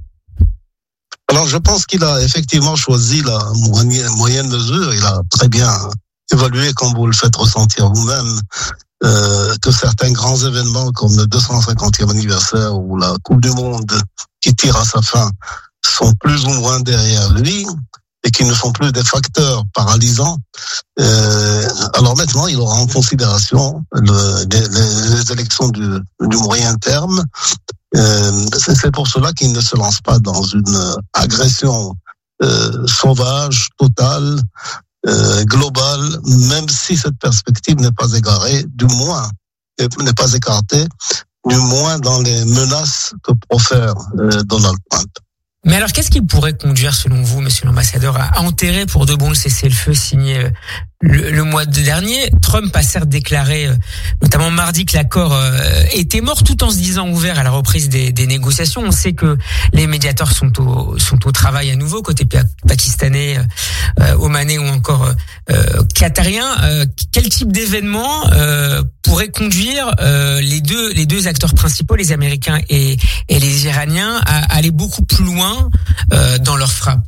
Alors, je pense qu'il a effectivement choisi la moyenne, moyenne mesure. Il a très bien évalué, comme vous le faites ressentir vous-même, euh, que certains grands événements comme le deux cent cinquantième anniversaire ou la Coupe du Monde qui tire à sa fin sont plus ou moins derrière lui et qui ne sont plus des facteurs paralysants. Euh, alors maintenant, il aura en considération le, les, les élections du, du moyen terme. Euh, c'est pour cela qu'il ne se lance pas dans une agression euh, sauvage, totale, euh, globale, même si cette perspective n'est pas égarée, du moins, n'est pas écartée, du moins dans les menaces que profère euh, Donald Trump. Mais alors, qu'est-ce qui pourrait conduire, selon vous, monsieur l'ambassadeur, à enterrer pour de bon le cessez-le-feu signé le, le mois dernier? Trump a certes déclaré, notamment mardi, que l'accord était mort, tout en se disant ouvert à la reprise des, des négociations. On sait que les médiateurs sont au, sont au travail à nouveau, côté pakistanais, euh, omanais ou encore euh, qatarien. Euh, quel type d'événement euh, pourrait conduire euh, les deux les deux acteurs principaux, les Américains et, et les Iraniens, à aller beaucoup plus loin Euh, dans leur frappe?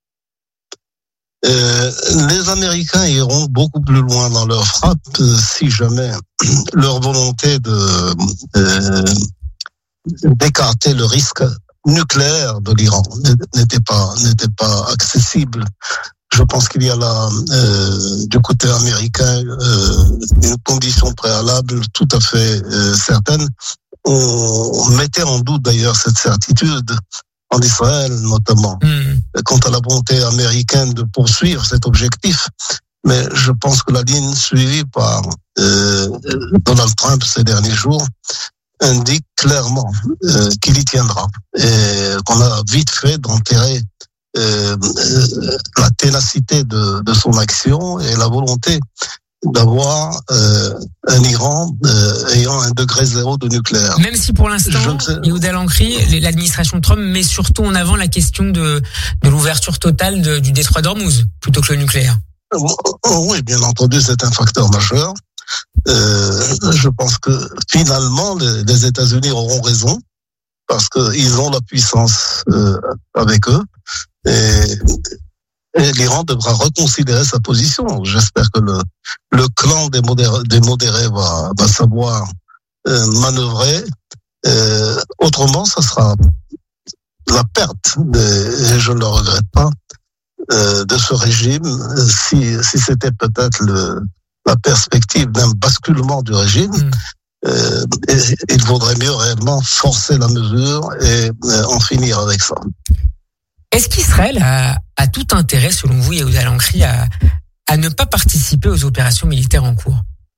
Euh, les Américains iront beaucoup plus loin dans leur frappe euh, si jamais leur volonté de euh, d'écarter le risque nucléaire de l'Iran n'était pas n'était pas accessible. Je pense qu'il y a là euh, du côté américain euh, une condition préalable tout à fait euh, certaine. On mettait en doute d'ailleurs cette certitude en Israël notamment, mmh. quant à la volonté américaine de poursuivre cet objectif. Mais je pense que la ligne suivie par euh, Donald Trump ces derniers jours indique clairement euh, qu'il y tiendra et qu'on a vite fait d'enterrer euh, la ténacité de, de son action et la volonté d'avoir euh, un Iran euh, ayant un degré zéro de nucléaire. Même si pour l'instant, Yehuda Lankri, l'administration Trump met surtout en avant la question de, de l'ouverture totale de, du détroit d'Ormuz, plutôt que le nucléaire. Oui, bien entendu, c'est un facteur majeur. Euh, je pense que finalement, les, les États-Unis auront raison, parce qu'ils ont la puissance euh, avec eux. Et Et l'Iran devra reconsidérer sa position. J'espère que le, le clan des modérés, des modérés va, va savoir euh, manœuvrer. Euh, autrement, ça sera la perte, de, et je ne le regrette pas, euh, de ce régime. Si, si c'était peut-être le, la perspective d'un basculement du régime, mmh. euh, et, il vaudrait mieux réellement forcer la mesure et euh, en finir avec ça. Est-ce qu'Israël a, a tout intérêt, selon vous, Yehuda Lankri, à, à ne pas participer aux opérations militaires en cours?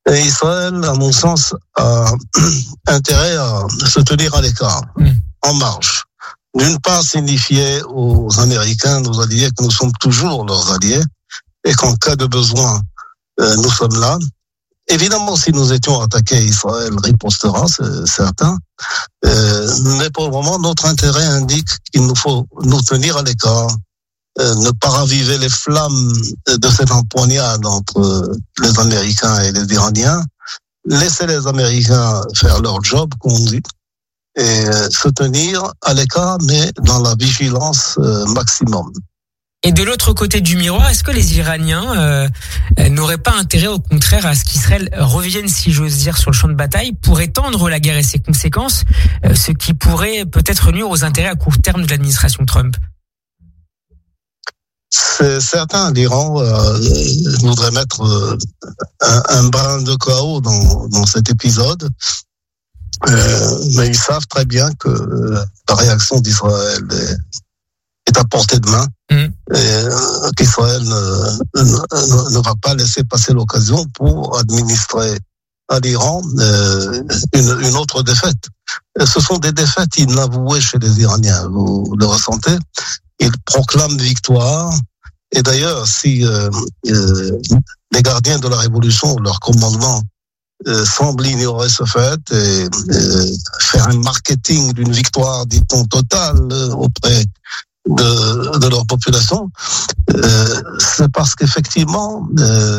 Et Israël, à mon sens, a intérêt à se tenir à l'écart, mmh. en marge. D'une part, signifier aux Américains, nos alliés, que nous sommes toujours leurs alliés et qu'en cas de besoin, euh, nous sommes là. Évidemment, si nous étions attaqués, Israël ripostera, c'est certain. Euh, mais pour le moment, notre intérêt indique qu'il nous faut nous tenir à l'écart, euh, ne pas raviver les flammes de cette empoignade entre les Américains et les Iraniens, laisser les Américains faire leur job, comme on dit, et euh, se tenir à l'écart, mais dans la vigilance euh, maximum. Et de l'autre côté du miroir, est-ce que les Iraniens euh, n'auraient pas intérêt, au contraire, à ce qu'Israël revienne, si j'ose dire, sur le champ de bataille pour étendre la guerre et ses conséquences, euh, ce qui pourrait peut-être nuire aux intérêts à court terme de l'administration Trump? C'est certain, l'Iran euh, voudrait mettre euh, un, un brin de chaos dans, dans cet épisode, euh, mais ils savent très bien que euh, la réaction d'Israël est, est à portée de main. Mmh. Et euh, qu'Israël ne, ne, ne va pas laisser passer l'occasion pour administrer à l'Iran euh, une, une autre défaite. Et ce sont des défaites inavouées chez les Iraniens, vous le ressentez. Ils proclament victoire. Et d'ailleurs, si euh, euh, les gardiens de la révolution, leur commandement, euh, semblent ignorer ce fait et euh, faire un marketing d'une victoire, dit-on, totale euh, auprès de, de leur population, euh, c'est parce qu'effectivement, euh,